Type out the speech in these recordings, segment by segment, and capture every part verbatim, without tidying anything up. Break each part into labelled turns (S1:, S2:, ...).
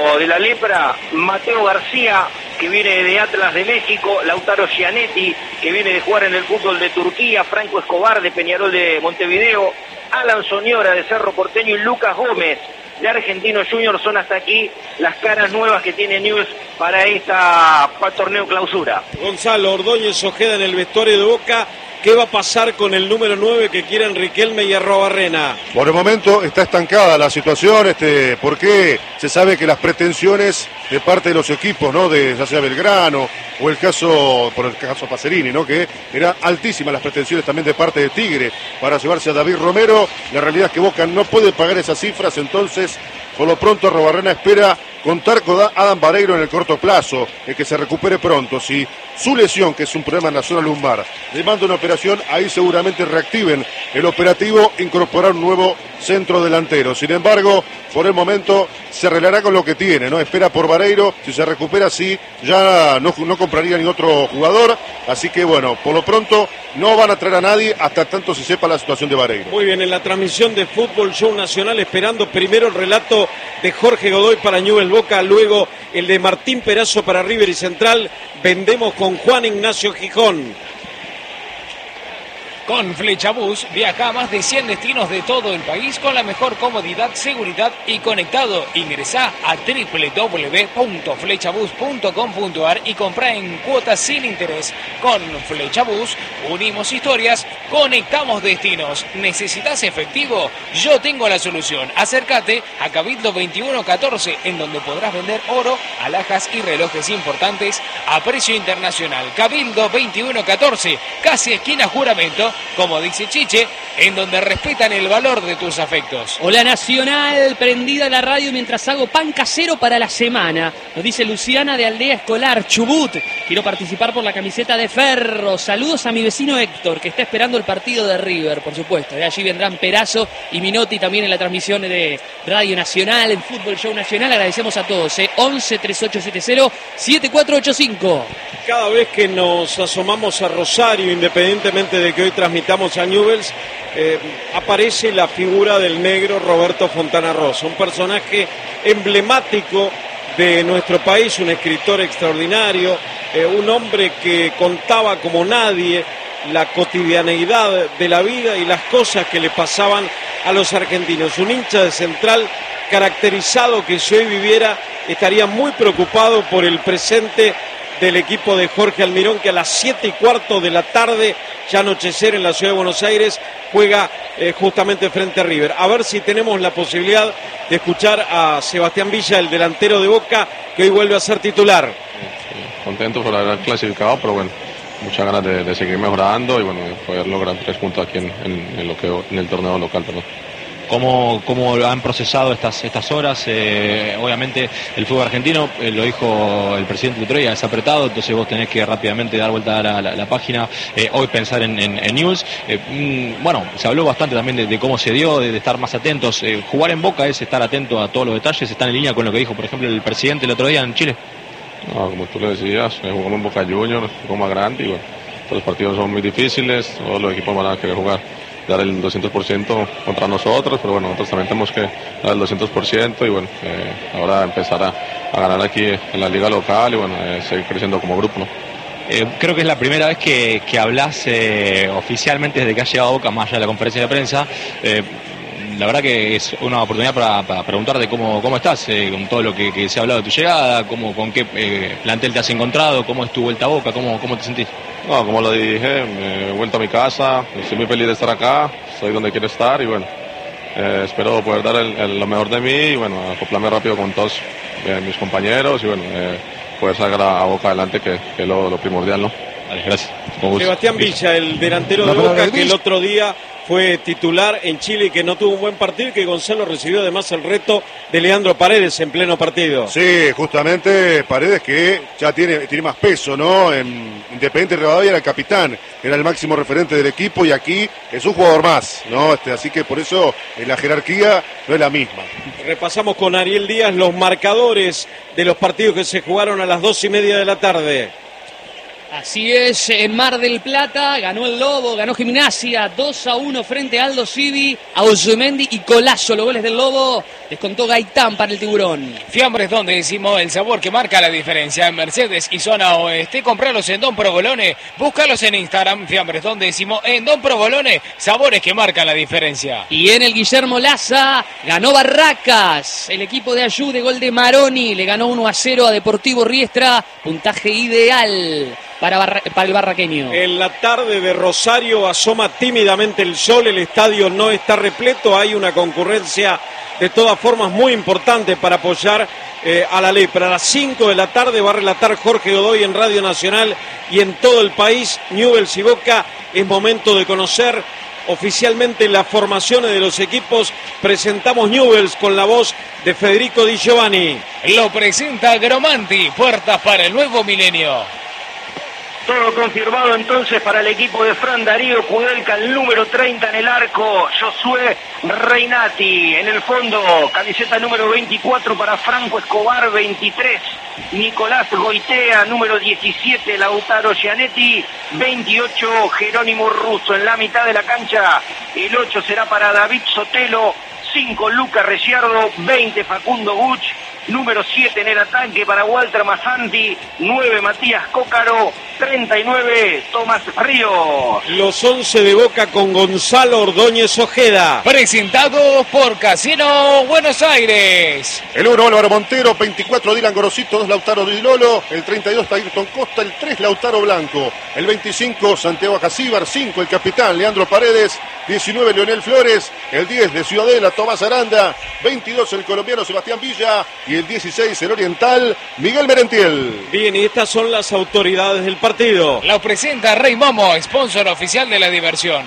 S1: caso de la lepra, Mateo García, que viene de Atlas de México, Lautaro Gianetti, que viene de jugar en el fútbol de Turquía, Franco Escobar de Peñarol de Montevideo, Alan Soñora de Cerro Porteño y Lucas Gómez de Argentinos Juniors. Son hasta aquí las caras nuevas que tiene Newell's para esta para el torneo clausura.
S2: Gonzalo Ordóñez Ojeda en el vestuario de Boca. ¿Qué va a pasar con el número nueve que quieren Riquelme y Arrobarrena?
S3: Por el momento está estancada la situación, este, porque se sabe que las pretensiones de parte de los equipos, ¿no? De ya sea Belgrano o el caso, por el caso Pacerini, ¿no? Que eran altísimas las pretensiones también de parte de Tigre para llevarse a David Romero. La realidad es que Boca no puede pagar esas cifras, entonces por lo pronto Arrobarrena espera contar con Adam Vareiro en el corto plazo, el que se recupere pronto. Si su lesión, que es un problema en la zona lumbar, demanda una operación, ahí seguramente reactiven el operativo, incorporar un nuevo centro delantero. Sin embargo, por el momento se arreglará con lo que tiene, ¿no? Espera por Vareiro, si se recupera, sí, ya no, no compraría ni otro jugador, así que bueno, por lo pronto no van a traer a nadie hasta tanto se sepa la situación de Vareiro.
S2: Muy bien, en la transmisión de Fútbol Show Nacional, esperando primero el relato de Jorge Godoy para Newell's Boca, luego el de Martín Perazo para River y Central. Vendemos con Juan Ignacio Gijón.
S4: Con Flechabús viaja a más de cien destinos de todo el país con la mejor comodidad, seguridad y conectado. Ingresá a doble u doble u doble u punto flechabús punto com punto a r y comprá en cuotas sin interés. Con Flechabús unimos historias, conectamos destinos. ¿Necesitas efectivo? Yo tengo la solución. Acércate a Cabildo veintiuno catorce, en donde podrás vender oro, alhajas y relojes importantes a precio internacional. Cabildo veintiuno catorce, casi esquina Juramento, como dice Chiche, en donde respetan el valor de tus afectos.
S5: Hola Nacional, prendida la radio mientras hago pan casero para la semana. Nos dice Luciana de Aldea Escolar, Chubut. Quiero participar por la camiseta de Ferro. Saludos a mi vecino Héctor, que está esperando el partido de River, por supuesto. De allí vendrán Perazo y Minotti también en la transmisión de Radio Nacional, en Fútbol Show Nacional. Agradecemos a todos, ¿eh? once, treinta y ocho setenta, setenta y cuatro ochenta y cinco.
S2: Cada vez que nos asomamos a Rosario, independientemente de que hoy transmitamos a Newell's, eh, aparece la figura del negro Roberto Fontana Rosa, un personaje emblemático de nuestro país, un escritor extraordinario, eh, un hombre que contaba como nadie la cotidianeidad de la vida y las cosas que le pasaban a los argentinos. Un hincha de Central caracterizado que si hoy viviera estaría muy preocupado por el presente del equipo de Jorge Almirón, que a las siete y cuarto de la tarde, ya anochecer en la ciudad de Buenos Aires, juega eh, justamente frente a River. A ver si tenemos la posibilidad de escuchar a Sebastián Villa, el delantero de Boca, que hoy vuelve a ser titular.
S6: Sí, contento por haber clasificado, pero bueno, muchas ganas de, de seguir mejorando y bueno, de poder lograr tres puntos aquí en, en, en, lo que, en el torneo local, perdón.
S7: ¿Cómo, cómo han procesado estas, estas horas? Eh, obviamente el fútbol argentino, eh, lo dijo el presidente Lutroya, es apretado, entonces vos tenés que rápidamente dar vuelta a la, la, la página, eh, hoy pensar en, en, en Newell's. Eh, mmm, bueno, se habló bastante también de, de cómo se dio, de, de estar más atentos. Eh, jugar en Boca es estar atento a todos los detalles, está en línea con lo que dijo, por ejemplo, el presidente el otro día en Chile.
S6: No, como tú le decías, eh, jugamos en Boca Juniors, jugamos más grande y bueno, todos los partidos son muy difíciles, todos los equipos van a querer jugar, dar el doscientos por ciento contra nosotros, pero bueno, nosotros también tenemos que dar el doscientos por ciento y bueno, eh, ahora empezar a, a ganar aquí en la liga local y bueno, eh, seguir creciendo como grupo, ¿no?
S7: Eh, creo que es la primera vez que, que hablas eh, oficialmente desde que has llegado a Boca, más allá de la conferencia de prensa. Eh, la verdad que es una oportunidad para, para preguntarte cómo, cómo estás, eh, con todo lo que, que se ha hablado de tu llegada, cómo, con qué eh, plantel te has encontrado, cómo es tu vuelta a Boca, cómo, cómo te sentís.
S6: No, como lo dije, me he vuelto a mi casa, estoy muy feliz de estar acá, estoy donde quiero estar y bueno, eh, espero poder dar el, el, lo mejor de mí y bueno, acoplarme rápido con todos eh, mis compañeros y bueno, eh, poder sacar a, a Boca adelante, que, que es lo, lo primordial, ¿no?
S7: Vale, gracias.
S2: Sebastián Villa, el delantero de Boca, que el otro día fue titular en Chile y que no tuvo un buen partido, y que Gonzalo recibió además el reto de Leandro Paredes en pleno partido.
S3: Sí, justamente Paredes, que ya tiene, tiene más peso, ¿no? En Independiente Rivadavia era el capitán, era el máximo referente del equipo y aquí es un jugador más, ¿no? Este, así que por eso eh, la jerarquía no es la misma.
S2: Repasamos con Ariel Díaz los marcadores de los partidos que se jugaron a las dos y media de la tarde.
S5: Así es, en Mar del Plata ganó el Lobo, ganó Gimnasia dos a uno frente a Aldo Civi, Auzumendi y Colazo, los goles del Lobo, descontó Gaitán para el Tiburón.
S4: Fiambres, donde decimos el sabor que marca la diferencia en Mercedes y zona oeste, compralos en Don Provolone, búscalos en Instagram, Fiambres, donde decimos en Don Provolone, sabores que marcan la diferencia.
S5: Y en el Guillermo Laza ganó Barracas, el equipo de Ayude, gol de Maroni, le ganó uno a cero a Deportivo Riestra, puntaje ideal para, Barra, para el barraqueño.
S2: En la tarde de Rosario asoma tímidamente el sol, el estadio no está repleto, hay una concurrencia de todas formas muy importante para apoyar eh, a la ley. Pero a las cinco de la tarde va a relatar Jorge Godoy en Radio Nacional y en todo el país, Newell's y Boca. Es momento de conocer oficialmente las formaciones de los equipos. Presentamos Newell's con la voz de Federico Di Giovanni.
S4: Lo presenta Gromanti, puertas para el nuevo milenio.
S1: Todo confirmado entonces para el equipo de Fran Darío Kudelka, el número treinta en el arco, Josué Reinati. En el fondo, camiseta número veinticuatro para Franco Escobar, veintitrés, Nicolás Goitea, número diecisiete, Lautaro Gianetti, veintiocho, Jerónimo Russo. En la mitad de la cancha, el ocho será para David Sotelo, cinco, Luca Ricciardo, veinte, Facundo Buch, número siete en el ataque para Walter Massanti, nueve, Matías Cócaro, treinta y nueve, Tomás Ríos.
S2: Los once de Boca con Gonzalo Ordóñez Ojeda.
S4: Presentado por Casino Buenos Aires.
S3: El uno, Álvaro Montero, veinticuatro, Dylan Gorosito, dos, Lautaro Di Lolo, el treinta y dos, Ayrton Costa, el tres, Lautaro Blanco, el veinticinco, Santiago Acasíbar, cinco, el capitán Leandro Paredes, diecinueve, Leonel Flores, el diez de Ciudadela, Tomás Aranda, veintidós, el colombiano Sebastián Villa y el dieciséis, el oriental Miguel Merentiel.
S2: Bien, y estas son las autoridades del partido.
S4: Lo presenta Rey Momo, sponsor oficial de la diversión.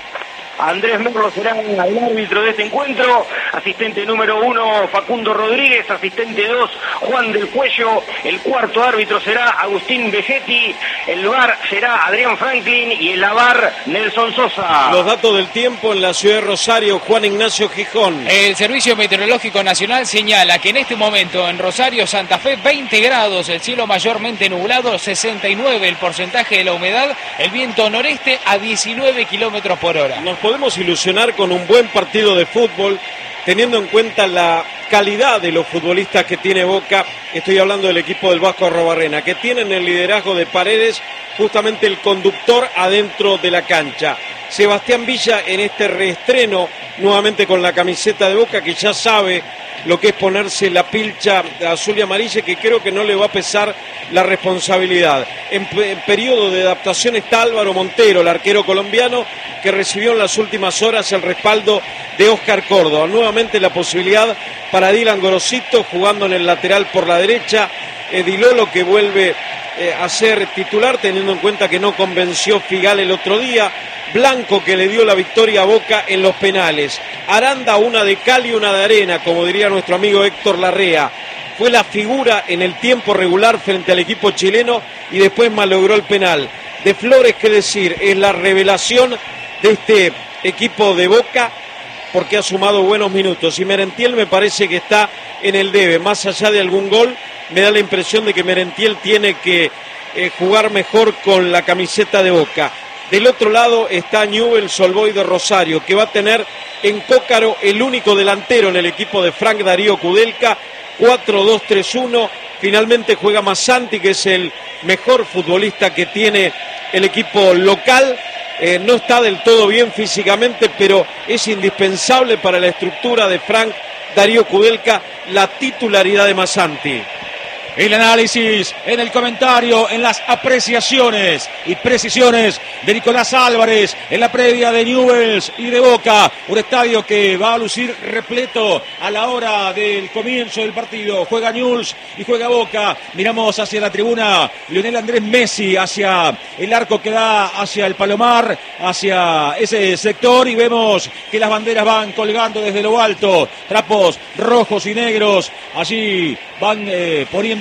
S1: Andrés Merlo será el árbitro de este encuentro, asistente número uno Facundo Rodríguez, asistente dos Juan del Cuello, el cuarto árbitro será Agustín Vegetti, el V A R será Adrián Franklin y el A V A R Nelson Sosa.
S2: Los datos del tiempo en la ciudad de Rosario, Juan Ignacio Gijón.
S4: El Servicio Meteorológico Nacional señala que en este momento en Rosario, Santa Fe, veinte grados, el cielo mayormente nublado, sesenta y nueve el porcentaje de la humedad, el viento noreste a diecinueve kilómetros por hora.
S2: Nos podemos ilusionar con un buen partido de fútbol, teniendo en cuenta la calidad de los futbolistas que tiene Boca. Estoy hablando del equipo del Vasco Arrobarrena, que tienen el liderazgo de Paredes, justamente el conductor adentro de la cancha. Sebastián Villa en este reestreno, nuevamente con la camiseta de Boca, que ya sabe lo que es ponerse la pilcha azul y amarilla, que creo que no le va a pesar la responsabilidad. En, en periodo de adaptación está Álvaro Montero, el arquero colombiano, que recibió en las últimas horas el respaldo de Oscar Córdoba. Nuevamente la posibilidad para Dylan Gorosito, jugando en el lateral por la derecha. Edilolo, que vuelve eh, a ser titular, teniendo en cuenta que no convenció Figal el otro día. Blanco, que le dio la victoria a Boca en los penales. Aranda, una de cal y una de arena, como diría nuestro amigo Héctor Larrea. Fue la figura en el tiempo regular frente al equipo chileno y después malogró el penal. De Flores, qué decir, es la revelación de este equipo de Boca, porque ha sumado buenos minutos. Y Merentiel me parece que está en el debe. Más allá de algún gol, me da la impresión de que Merentiel tiene que eh, jugar mejor con la camiseta de Boca. Del otro lado está Newell's Old Boys de Rosario, que va a tener en Cócaro el único delantero en el equipo de Frank Darío Kudelka, cuatro dos tres uno. Finalmente juega Massanti, que es el mejor futbolista que tiene el equipo local. Eh, no está del todo bien físicamente, pero es indispensable para la estructura de Frank Darío Kudelka la titularidad de Massanti.
S8: El análisis, en el comentario, en las apreciaciones y precisiones de Nicolás Álvarez en la previa de Newell's y de Boca. Un estadio que va a lucir repleto a la hora del comienzo del partido. Juega Newell's y juega Boca. Miramos hacia la tribuna Lionel Andrés Messi, hacia el arco que da hacia el Palomar, hacia ese sector, y vemos que las banderas van colgando desde lo alto. Trapos rojos y negros allí van eh, poniendo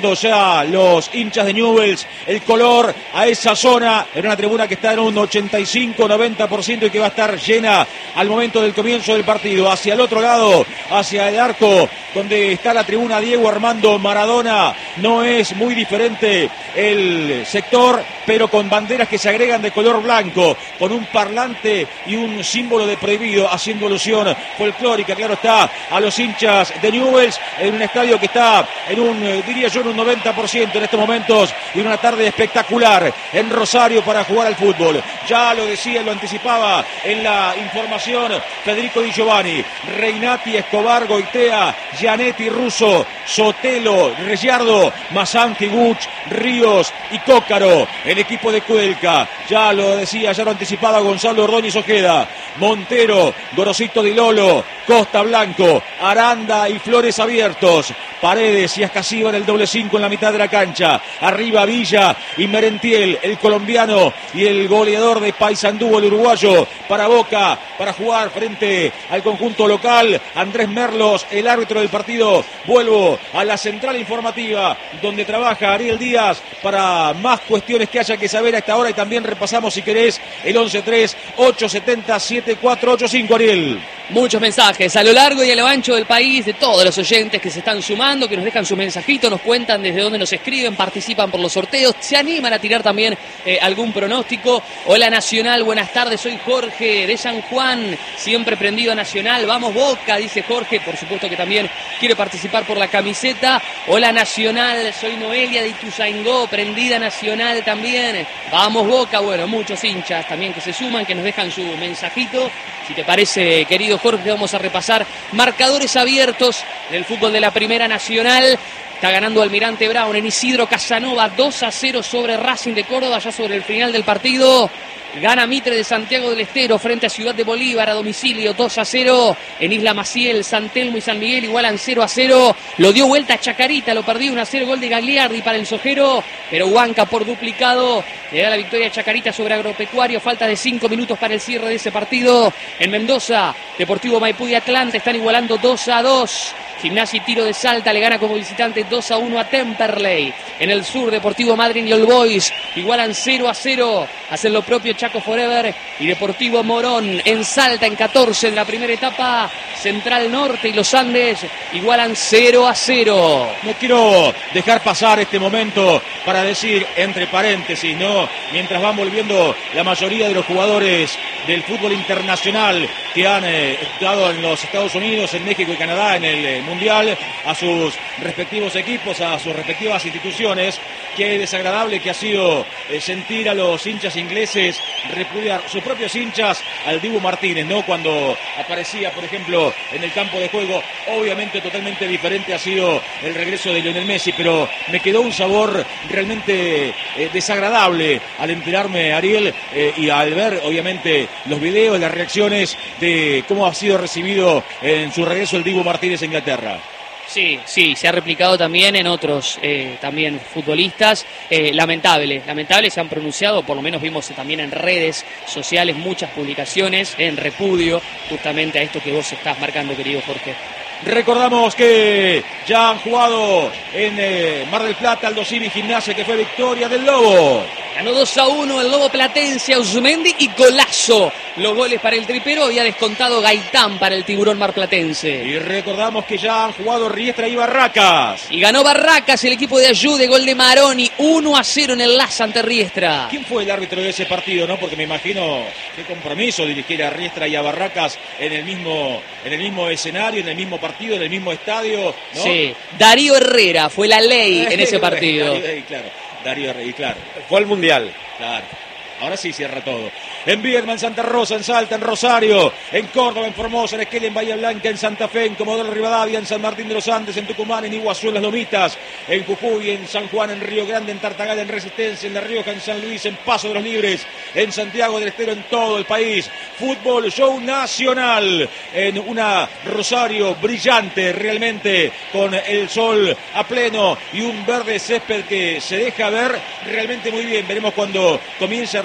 S8: buscando ya los hinchas de Newell's el color a esa zona, en una tribuna que está en un ochenta y cinco noventa por ciento y que va a estar llena al momento del comienzo del partido. Hacia el otro lado, hacia el arco donde está la tribuna Diego Armando Maradona, no es muy diferente el sector, pero con banderas que se agregan de color blanco, con un parlante y un símbolo de prohibido, haciendo alusión folclórica, claro está, a los hinchas de Newell's, en un estadio que está en un, diría yo, en un noventa por ciento en estos momentos, y una tarde espectacular en Rosario para jugar al fútbol. Ya lo decía, lo anticipaba en la información Federico Di Giovanni, Reinati, Escobar, Goitea, Gianetti, Russo, Sotelo, Reyardo, Masanti, Guch, Ríos y Cócaro, el equipo de Kudelka. Ya lo decía, ya lo anticipaba Gonzalo Ordóñez Ojeda, Montero, Gorosito Di Lolo, Costa Blanco, Aranda y Flores abiertos, Paredes y Ascasiba en el doble cinco en la mitad de la cancha, arriba Villa y Merentiel, el colombiano y el goleador de Paysandú, el uruguayo, para Boca, para jugar frente al conjunto local, Andrés Merlos, el árbitro del partido. Vuelvo a la central informativa donde trabaja Ariel Díaz para más cuestiones que haya que saber a esta hora, y también repasamos, si querés, el once tres ocho setenta siete cuatro ocho cinco, Ariel.
S5: Muchos mensajes a lo largo y a lo ancho del país de todos los oyentes que se están sumando, que nos dejan su mensajito, nos cuentan desde dónde nos escriben, participan por los sorteos, se animan a tirar también eh, algún pronóstico. Hola Nacional, buenas tardes, soy Jorge de San Juan, siempre prendido a Nacional, vamos Boca, dice Jorge, por supuesto que también quiere participar por la camiseta. Hola Nacional, soy Noelia de Ituzaingó, prendida Nacional también, vamos Boca. Bueno, muchos hinchas también que se suman, que nos dejan su mensajito. Si te parece, querido Jorge, vamos a repasar marcadores abiertos del fútbol de la Primera Nacional. Está ganando Almirante Brown en Isidro Casanova dos a cero sobre Racing de Córdoba, ya sobre el final del partido. Gana Mitre de Santiago del Estero frente a Ciudad de Bolívar a domicilio dos a cero. En Isla Maciel, San Telmo y San Miguel igualan cero a cero. Lo dio vuelta a Chacarita, lo perdió uno a cero, gol de Gagliardi para el Sojero, pero Huanca por duplicado le da la victoria a Chacarita sobre Agropecuario. Falta de cinco minutos para el cierre de ese partido. En Mendoza, Deportivo Maipú y Atlanta están igualando dos a dos. Gimnasia y Tiro de Salta le gana como visitante dos a uno a Temperley. En el sur, Deportivo Madryn y All Boys igualan cero a cero. Hacen lo propio Chaco Forever y Deportivo Morón. En Salta, en catorce de la primera etapa, Central Norte y Los Andes igualan cero a cero.
S8: No quiero dejar pasar este momento para decir, entre paréntesis, ¿no? Mientras van volviendo la mayoría de los jugadores del fútbol internacional que han eh, estado en los Estados Unidos, en México y Canadá en el eh, Mundial, a sus respectivos equipos, a sus respectivas instituciones, qué desagradable que ha sido eh, sentir a los hinchas ingleses repudiar, sus propios hinchas, al Dibu Martínez, ¿no? Cuando aparecía, por ejemplo, en el campo de juego. Obviamente totalmente diferente ha sido el regreso de Lionel Messi, pero me quedó un sabor realmente eh, desagradable al enterarme, Ariel, eh, y al ver, obviamente, los videos, las reacciones de cómo ha sido recibido en su regreso el Dibu Martínez a Inglaterra.
S5: Sí, sí, se ha replicado también en otros eh, también futbolistas. Eh, lamentable, lamentable, se han pronunciado, por lo menos vimos también en redes sociales muchas publicaciones en repudio justamente a esto que vos estás marcando, querido Jorge.
S8: Recordamos que ya han jugado en eh, Mar del Plata, Aldo Civi, Gimnasia, que fue victoria del Lobo.
S5: Ganó dos a uno el Lobo Platense, Ausmendi y golazo. Los goles para el tripero, había descontado Gaitán para el Tiburón Marplatense.
S8: Y recordamos que ya han jugado Riestra y Barracas.
S5: Y ganó Barracas, el equipo de Ayude, gol de Maroni, uno a cero en el Laza ante Riestra.
S8: ¿Quién fue el árbitro de ese partido, no? Porque me imagino qué compromiso dirigir a Riestra y a Barracas en el mismo, en el mismo escenario, en el mismo partido, en el mismo estadio, ¿no?
S5: Sí, Darío Herrera fue la ley en ese partido.
S8: Darío, claro, Darío Herrera, claro.
S2: Fue al Mundial.
S8: Claro. Ahora sí cierra todo. En Viedma, en Santa Rosa, en Salta, en Rosario, en Córdoba, en Formosa, en Esquel, en Bahía Blanca, en Santa Fe, en Comodoro Rivadavia, en San Martín de los Andes, en Tucumán, en Iguazú, en Las Lomitas, en Jujuy, en San Juan, en Río Grande, en Tartagal, en Resistencia, en La Rioja, en San Luis, en Paso de los Libres, en Santiago del Estero, en todo el país. Fútbol show nacional en una Rosario brillante realmente, con el sol a pleno y un verde césped que se deja ver realmente muy bien. Veremos cuando comience a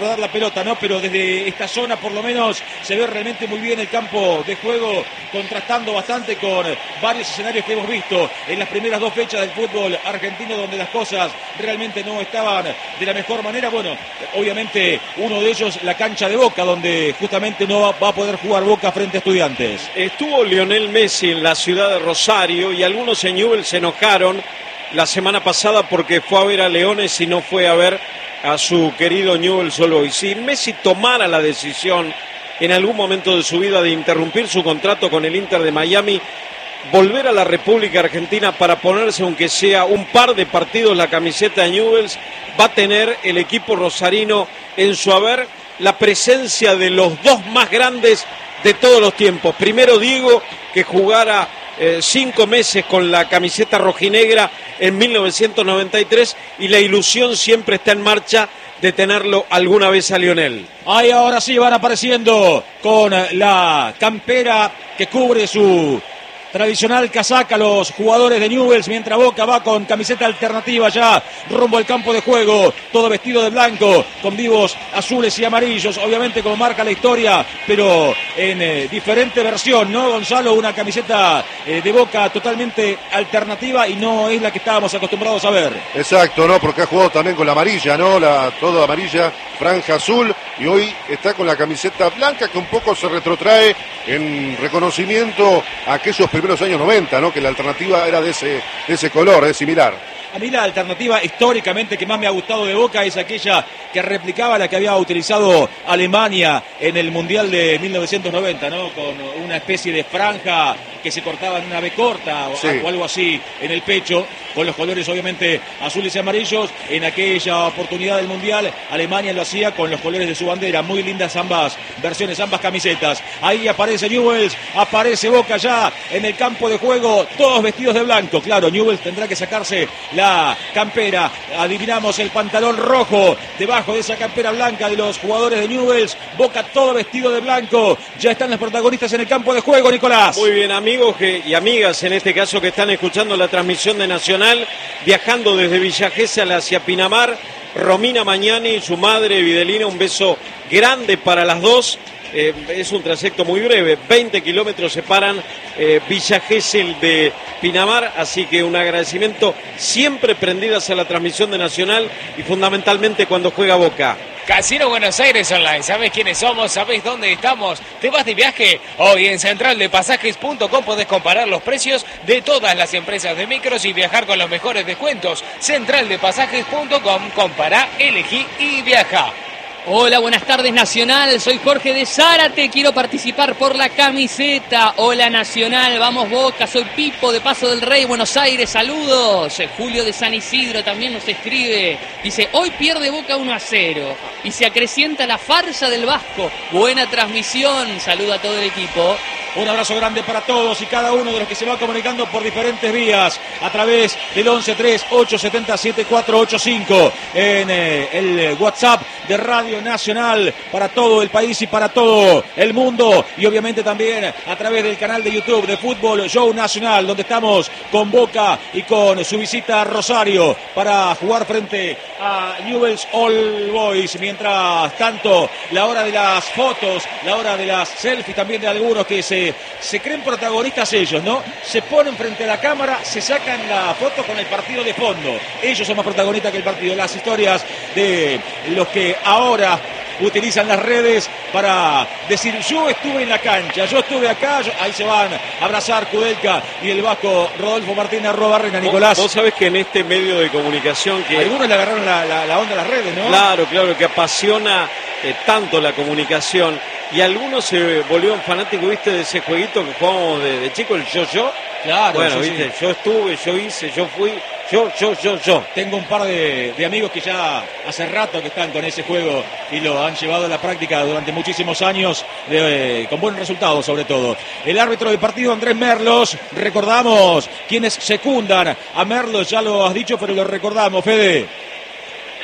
S8: rodar la pelota, ¿no? Pero desde esta zona por lo menos se ve realmente muy bien el campo de juego, contrastando bastante con varios escenarios que hemos visto en las primeras dos fechas del fútbol argentino, donde las cosas realmente no estaban de la mejor manera. Bueno, obviamente uno de ellos la cancha de Boca, donde justamente no va, va a poder jugar Boca frente a Estudiantes.
S2: Estuvo Lionel Messi en la ciudad de Rosario y algunos en Newell's se enojaron la semana pasada porque fue a ver a Leones y no fue a ver a su querido Newell's Old Boys. Si Messi tomara la decisión en algún momento de su vida de interrumpir su contrato con el Inter de Miami, volver a la República Argentina para ponerse, aunque sea un par de partidos, la camiseta de Newell's, va a tener el equipo rosarino en su haber la presencia de los dos más grandes de todos los tiempos. Primero Diego, que jugara eh, cinco meses con la camiseta rojinegra en mil novecientos noventa y tres, y la ilusión siempre está en marcha de tenerlo alguna vez a Lionel.
S8: Ahí ahora sí van apareciendo con la campera que cubre su tradicional casaca los jugadores de Newell's, mientras Boca va con camiseta alternativa ya rumbo al campo de juego, todo vestido de blanco con vivos azules y amarillos, obviamente como marca la historia, pero en eh, diferente versión, ¿no, Gonzalo? Una camiseta eh, de Boca totalmente alternativa y no es la que estábamos acostumbrados a ver.
S3: Exacto, ¿no? Porque ha jugado también con la amarilla, ¿no? La toda amarilla, franja azul, y hoy está con la camiseta blanca, que un poco se retrotrae en reconocimiento a aquellos primeros años noventa, ¿no? Que la alternativa era de ese, de ese color, es similar.
S8: A mí la alternativa históricamente que más me ha gustado de Boca es aquella que replicaba la que había utilizado Alemania en el Mundial de mil novecientos noventa, ¿no? Con una especie de franja que se cortaba en una B corta o, sí. o algo así en el pecho, con los colores obviamente azules y amarillos. En aquella oportunidad del Mundial, Alemania lo hacía con los colores de su bandera. Muy lindas ambas versiones, ambas camisetas. Ahí aparece Newell's, aparece Boca ya en el campo de juego, todos vestidos de blanco. Claro, Newell's tendrá que sacarse la campera. Adivinamos el pantalón rojo debajo de esa campera blanca de los jugadores de Newell's. Boca todo vestido de blanco. Ya están los protagonistas en el campo de juego, Nicolás.
S2: Muy bien, amigos que, y amigas en este caso que están escuchando la transmisión de Nacional, viajando desde Villa Gesell hacia Pinamar, Romina Mañani y su madre Videlina, un beso grande para las dos. Eh, es un trayecto muy breve, veinte kilómetros separan eh, Villa Gesell de Pinamar, así que un agradecimiento, siempre prendidas a la transmisión de Nacional y fundamentalmente cuando juega Boca.
S4: Casino Buenos Aires Online, ¿sabés quiénes somos? ¿Sabés dónde estamos? ¿Te vas de viaje? Hoy en central de pasajes punto com podés comparar los precios de todas las empresas de micros y viajar con los mejores descuentos. central de pasajes punto com, compará, elegí y viaja.
S5: Hola, buenas tardes Nacional, soy Jorge de Zárate, quiero participar por la camiseta. Hola Nacional, vamos Boca, soy Pipo de Paso del Rey, Buenos Aires, saludos. Julio de San Isidro también nos escribe, dice, hoy pierde Boca uno a cero y se acrecienta la farsa del Vasco. Buena transmisión, saludo a todo el equipo.
S8: Un abrazo grande para todos y cada uno de los que se va comunicando por diferentes vías a través del once tres ocho siete cero siete cuatro ocho cinco en eh, el WhatsApp de Radio Nacional para todo el país y para todo el mundo, y obviamente también a través del canal de YouTube de Fútbol Show Nacional, donde estamos con Boca y con su visita a Rosario para jugar frente a Newell's Old Boys. Mientras tanto, la hora de las fotos, la hora de las selfies también de algunos que se se creen protagonistas ellos, ¿no? Se ponen frente a la cámara, se sacan la foto con el partido de fondo. Ellos son más protagonistas que el partido. Las historias de los que ahora utilizan las redes para decir, yo estuve en la cancha, yo estuve acá, yo... ahí se van a abrazar Kudelka y el vasco Rodolfo Martínez arroba Barrena. Nicolás,
S2: vos sabés que en este medio de comunicación que
S8: algunos le agarraron la, la, la onda a las redes, ¿no?
S2: Claro, claro, que apasiona eh, tanto la comunicación, y algunos se volvieron fanáticos, viste, de ese jueguito que jugamos de, de chico, el yo-yo.
S8: Claro,
S2: bueno,
S8: sí,
S2: viste,
S8: sí.
S2: yo estuve, yo hice, yo fui, yo, yo, yo, yo.
S8: Tengo un par de, de amigos que ya hace rato que están con ese juego y lo han llevado a la práctica durante muchísimos años, de, con buen resultado sobre todo. El árbitro del partido, Andrés Merlos, recordamos quienes secundan a Merlos, ya lo has dicho, pero lo recordamos, Fede.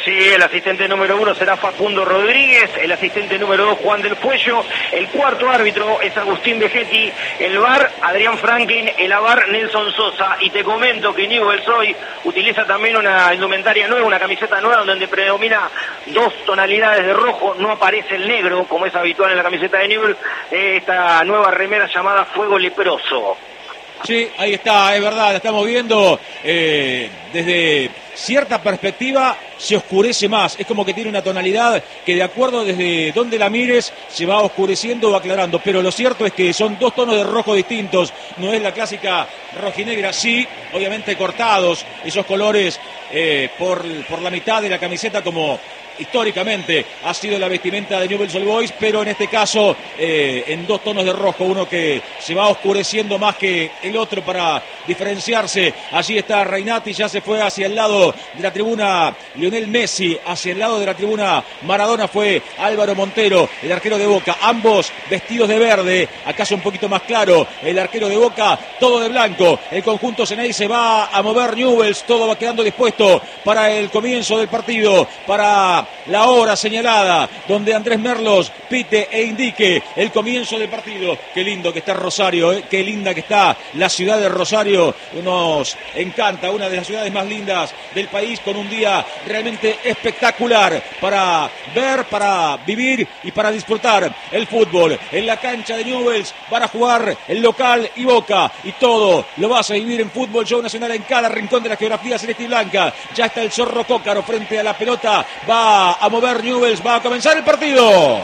S1: Sí, el asistente número uno será Facundo Rodríguez, el asistente número dos Juan del Puello, el cuarto árbitro es Agustín Vegetti, el V A R Adrián Franklin, el A V A R Nelson Sosa. Y te comento que Newell's hoy utiliza también una indumentaria nueva, una camiseta nueva donde predomina dos tonalidades de rojo, no aparece el negro como es habitual en la camiseta de Newell's, eh, esta nueva remera llamada Fuego Leproso.
S8: Sí, ahí está, es verdad, la estamos viendo eh, desde cierta perspectiva se oscurece más, es como que tiene una tonalidad que de acuerdo desde donde la mires se va oscureciendo o aclarando, pero lo cierto es que son dos tonos de rojo distintos, no es la clásica rojinegra, sí, obviamente cortados esos colores eh, por, por la mitad de la camiseta como históricamente ha sido la vestimenta de Newell's Old Boys, pero en este caso eh, en dos tonos de rojo, uno que se va oscureciendo más que el otro para diferenciarse. Allí está Reinati, ya se fue hacia el lado de la tribuna Lionel Messi, hacia el lado de la tribuna Maradona fue Álvaro Montero, el arquero de Boca, ambos vestidos de verde, acaso un poquito más claro, el arquero de Boca todo de blanco, el conjunto Ceney se va a mover Newell's, todo va quedando dispuesto para el comienzo del partido, para la hora señalada, donde Andrés Merlos pite e indique el comienzo del partido. Qué lindo que está Rosario, ¿eh? Qué linda que está la ciudad de Rosario, nos encanta, una de las ciudades más lindas del país, con un día realmente espectacular para ver, para vivir y para disfrutar el fútbol. En la cancha de Newell's van a jugar el local y Boca, y todo lo vas a vivir en Fútbol Show Nacional en cada rincón de la geografía celeste y blanca. Ya está el Zorro Cócaro frente a la pelota, va a mover Newell's, va a comenzar el partido.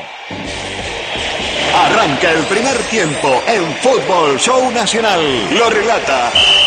S9: Arranca el primer tiempo en Fútbol Show Nacional. Lo relata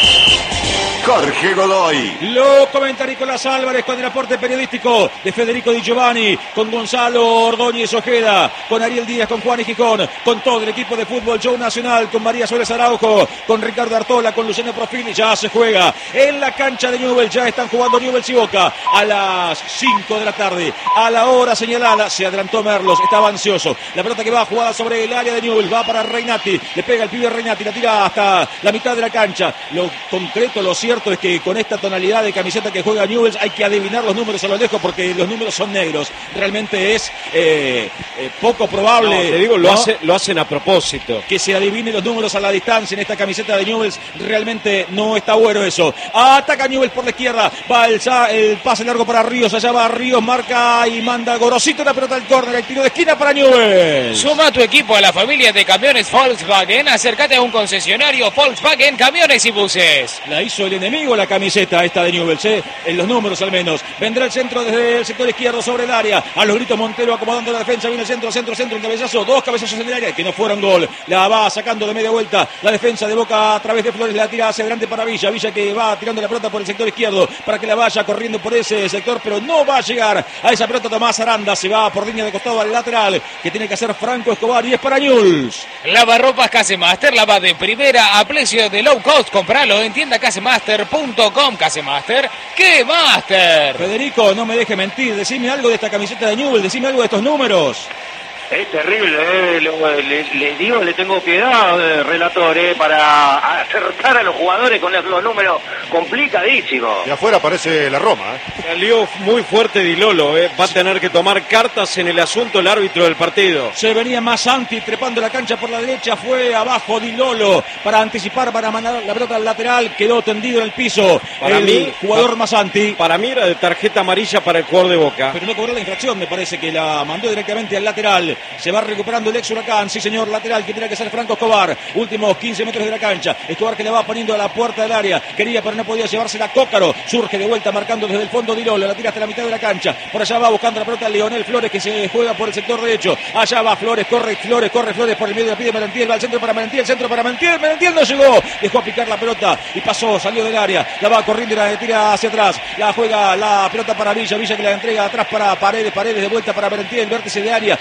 S9: Jorge Godoy.
S8: Lo comenta Nicolás Álvarez con el aporte periodístico de Federico Di Giovanni, con Gonzalo Ordóñez Ojeda, con Ariel Díaz, con Juan y Gijón, con todo el equipo de Fútbol Show Nacional, con María Suárez Araujo, con Ricardo Artola, con Luciano Profili. Ya se juega en la cancha de Newell's, ya están jugando Newell's y Boca a las cinco de la tarde, a la hora señalada. Se adelantó Merlos, estaba ansioso. La pelota que va jugada sobre el área de Newell's, va para Reinati, le pega el pibe Reinati, la tira hasta la mitad de la cancha. Lo concreto, lo cierto es que con esta tonalidad de camiseta que juega Newell's hay que adivinar los números a lo lejos porque los números son negros. Realmente es eh, eh, poco probable.
S2: No, te digo, lo,
S8: ¿no?
S2: hace, lo hacen a propósito.
S8: Que se adivine los números a la distancia en esta camiseta de Newell's. Realmente no está bueno eso. Ataca Newell's por la izquierda. Va el, el pase largo para Ríos. Allá va Ríos, marca y manda Gorosito la pelota al córner. El tiro de esquina para Newell's.
S4: Suma tu equipo a la familia de camiones Volkswagen. Acércate a un concesionario Volkswagen Camiones y Buses.
S8: La hizo el enemigo la camiseta esta de Newell's, ¿eh? En los números al menos. Vendrá el centro desde el sector izquierdo sobre el área. A los gritos Montero acomodando la defensa. Viene el centro, centro, centro, un cabezazo. Dos cabezazos en el área que no fueron gol. La va sacando de media vuelta la defensa de Boca a través de Flores. La tira hacia adelante para Villa. Villa que va tirando la pelota por el sector izquierdo para que la vaya corriendo por ese sector, pero no va a llegar a esa pelota. Tomás Aranda se va por línea de costado al lateral que tiene que hacer Franco Escobar y es para Newell's.
S4: Lavarropas Casemaster, lava de primera a precio de low cost. Compralo en tienda casemaster punto com. Casemaster, ¿qué Master?
S8: Federico, no me deje mentir, decime algo de esta camiseta de Newell's, decime algo de estos números.
S1: Es terrible, eh. le, le, le digo, le tengo piedad, eh, relator, eh, para acertar a los jugadores con los, los números complicadísimos.
S3: Y afuera aparece la Roma. Eh.
S2: Salió muy fuerte Di Lolo, eh. va a tener que tomar cartas en el asunto el árbitro del partido.
S8: Se venía Masanti trepando la cancha por la derecha, fue abajo Di Lolo para anticipar, para mandar la pelota al lateral, quedó tendido en el piso.
S2: Para
S8: el
S2: mí,
S8: jugador
S2: pa,
S8: Masanti.
S2: Para mí era de tarjeta amarilla para el jugador de Boca.
S8: Pero no cobró la infracción, me parece que la mandó directamente al lateral. Se va recuperando el ex Huracán, sí señor, lateral que tiene que ser Franco Escobar. Últimos quince metros de la cancha. Escobar que le va poniendo a la puerta del área. Quería pero no podía llevársela Cócaro. Surge de vuelta marcando desde el fondo Di Lolo. La tira hasta la mitad de la cancha. Por allá va buscando la pelota Leonel Flores que se juega por el sector derecho. Allá va Flores, corre Flores, corre Flores por el medio de la pide Merentiel. Va al centro para Merentiel, centro para Merentiel. Merentiel no llegó. Dejó a picar la pelota y pasó, salió del área. La va corriendo y la tira hacia atrás. La juega la pelota para Villa. Villa que la entrega atrás para Paredes. Paredes de vuelta para Merentiel. Vértice de área. Vuelta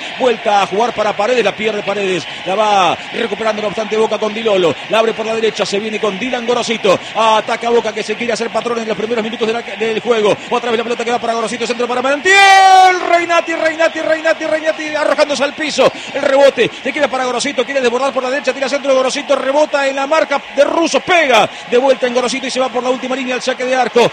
S8: vuelta a jugar para Paredes, la pierde Paredes, la va recuperando no obstante Boca con Di Lolo, la abre por la derecha, se viene con Dylan Gorosito, ataca Boca que se quiere hacer patrón en los primeros minutos de la, del juego, otra vez la pelota que va para Gorosito, centro para Merentiel, Reinati, Reinati, Reinati, Reinati, arrojándose al piso, el rebote, te queda para Gorosito, quiere desbordar por la derecha, tira centro de Gorosito, rebota en la marca de Russo, pega, de vuelta en Gorosito y se va por la última línea al saque de arco,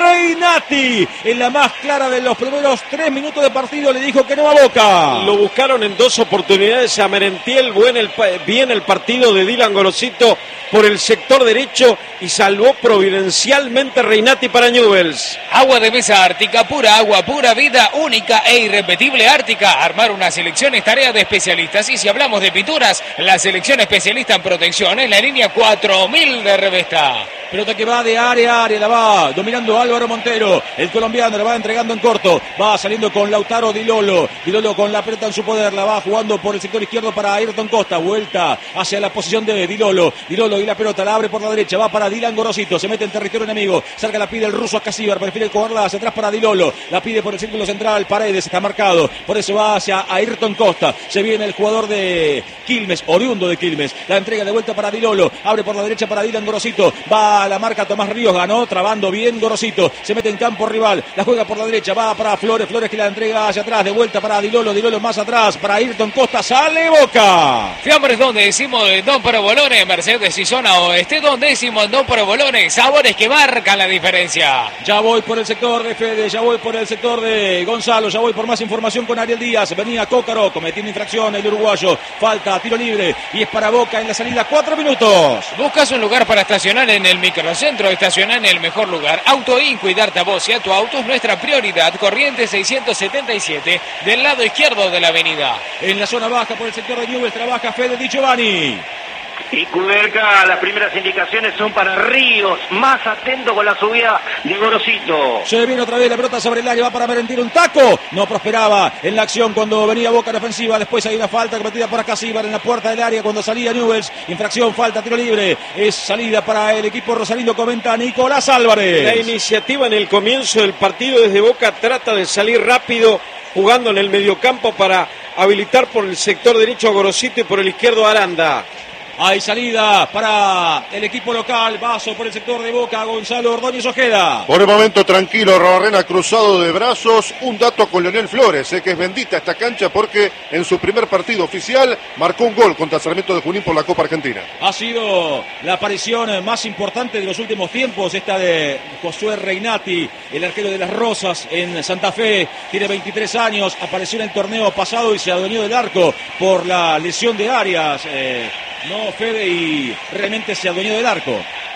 S8: Reinati, en la más clara de los primeros tres minutos de partido, le dijo que no a Boca.
S2: Lo buscaron en dos oportunidades a Merentiel, buen el, bien el partido de Dylan Gorosito por el sector derecho y salvó providencialmente Reinati para Newell's.
S4: Agua de mesa Ártica, pura agua, pura vida, única e irrepetible Ártica. Armar una selección es tarea de especialistas y si hablamos de pinturas, la selección especialista en protección es la línea cuatro mil de Revesta.
S8: Pelota que va de área a área, la va dominando Álvaro Montero, el colombiano, la va entregando en corto, va saliendo con Lautaro Di Lolo, Di Lolo con la pelota en su poder, la va jugando por el sector izquierdo para Ayrton Costa, vuelta hacia la posición de Di Lolo, Di Lolo y la pelota la abre por la derecha, va para Dylan Gorosito, se mete en territorio enemigo, salga la pide el ruso a Casíbar, prefiere cobrarla hacia atrás para Di Lolo, la pide por el círculo central, Paredes está marcado, por eso va hacia Ayrton Costa, se viene el jugador de Quilmes, oriundo de Quilmes, la entrega de vuelta para Di Lolo, abre por la derecha para Dylan Gorosito, va a la marca Tomás Ríos, ganó, trabando bien Gorosito, se mete en campo rival, la juega por la derecha, va para Flores, Flores que la entrega hacia atrás, de vuelta para Di Lolo, Di Lolo más atrás, para Ayrton Costa, sale Boca.
S4: Fiambres donde decimos Don Provolone, Mercedes y zona oeste, donde decimos Don Provolone, sabores que marcan la diferencia.
S8: Ya voy por el sector de Fede, ya voy por el sector de Gonzalo, ya voy por más información con Ariel Díaz, venía Cócaro, cometiendo infracción el uruguayo, falta, tiro libre y es para Boca en la salida, cuatro minutos.
S4: Buscas un lugar para estacionar en el microcentro, estacionar en el mejor lugar. Autoin, cuidarte a vos y a tu auto es nuestra prioridad. Corrientes seiscientos setenta y siete, del lado izquierdo de la avenida.
S8: En la zona baja por el sector de Newell's trabaja Fede Di Giovanni.
S1: Y Kudelka, las primeras indicaciones son para Ríos, más atento con la subida de Gorosito.
S8: Se viene otra vez la pelota sobre el área, va para Merentiel, un taco, no prosperaba en la acción cuando venía Boca en ofensiva, después hay una falta cometida por Casíbar en la puerta del área cuando salía Newell's, infracción, falta, tiro libre, es salida para el equipo rosarino, comenta Nicolás Álvarez.
S2: La iniciativa en el comienzo del partido desde Boca trata de salir rápido, jugando en el mediocampo para habilitar por el sector derecho a Gorosito y por el izquierdo a Aranda.
S8: Hay salida para el equipo local, Vaso por el sector de Boca, Gonzalo Ordóñez Ojeda.
S3: Por el momento tranquilo, Robarrena cruzado de brazos. Un dato con Leonel Flores, eh, que es bendita esta cancha porque en su primer partido oficial marcó un gol contra Sarmiento de Junín por la Copa Argentina.
S8: Ha sido la aparición más importante de los últimos tiempos, esta de Josué Reinati, el arquero de las Rosas en Santa Fe, tiene veintitrés años, apareció en el torneo pasado y se adueñó del arco por la lesión de Arias. Eh, No, Fede, y realmente se adueñó del arco.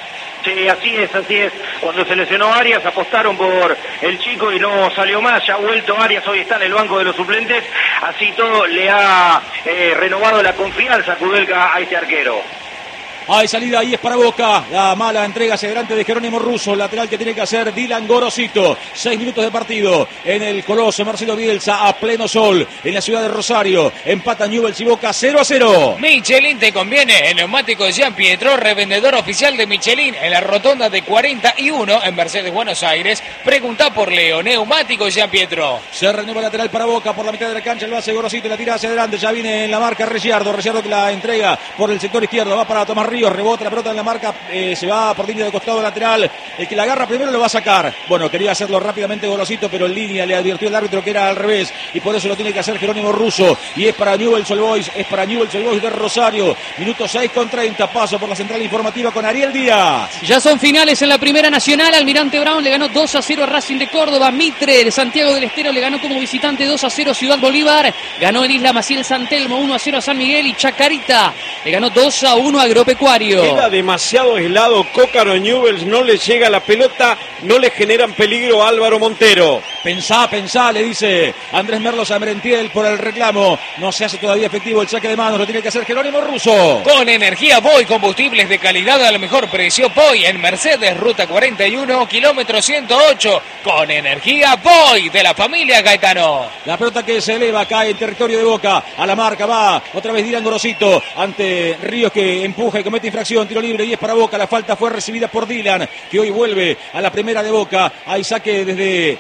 S1: Sí, así es, así es. Cuando se lesionó Arias apostaron por el chico y no salió más. Ya ha vuelto Arias, hoy está en el banco de los suplentes. Así todo le ha eh, renovado la confianza a Kudelka a este arquero.
S8: Hay salida ahí, es para Boca. La mala entrega hacia delante de Jerónimo Russo. Lateral que tiene que hacer Dylan Gorosito. Seis minutos de partido en el Coloso Marcelo Bielsa a pleno sol en la ciudad de Rosario. Empata Newell's y Boca cero a cero.
S4: Michelin te conviene. El neumático de Jean Pietro, revendedor oficial de Michelin en la rotonda de cuarenta y uno en Mercedes, Buenos Aires. Pregunta por Leo. Neumático Jean Pietro.
S8: Se renueva lateral para Boca por la mitad de la cancha. Lo hace Gorosito y la tira hacia adelante. Ya viene en la marca Ricciardo. Ricciardo que la entrega por el sector izquierdo. Va para Tomás Ríos. Rebota la pelota en la marca, eh, se va por línea de costado lateral, el que la agarra primero lo va a sacar, bueno, quería hacerlo rápidamente Gorosito, pero en línea le advirtió el árbitro que era al revés, y por eso lo tiene que hacer Jerónimo Russo, y es para Newell's Old Boys, es para Newell's Old Boys de Rosario, minuto seis con treinta, paso por la central informativa con Ariel Díaz.
S5: Ya son finales en la Primera Nacional, Almirante Brown le ganó dos a cero a Racing de Córdoba, Mitre de Santiago del Estero le ganó como visitante dos a cero Ciudad Bolívar, ganó en Isla Maciel San Telmo uno a cero a San Miguel, y Chacarita le ganó dos a uno a Agropecuario.
S2: Queda demasiado aislado Cócaro, Newell's no le llega la pelota, no le generan peligro a Álvaro Montero.
S8: Pensá, pensá, le dice Andrés Merlos a Merentiel por el reclamo. No se hace todavía efectivo el saque de manos, lo tiene que hacer Jerónimo Russo.
S4: Con energía Boy, combustibles de calidad al mejor precio. Boy en Mercedes, ruta cuarenta y uno, kilómetro ciento ocho. Con energía Boy de la familia Gaetano.
S8: La pelota que se eleva, cae en territorio de Boca. A la marca va otra vez Dylan Gorosito ante Ríos que empuja y comete infracción. Tiro libre y es para Boca. La falta fue recibida por Dylan, que hoy vuelve a la primera de Boca. Hay saque desde su propio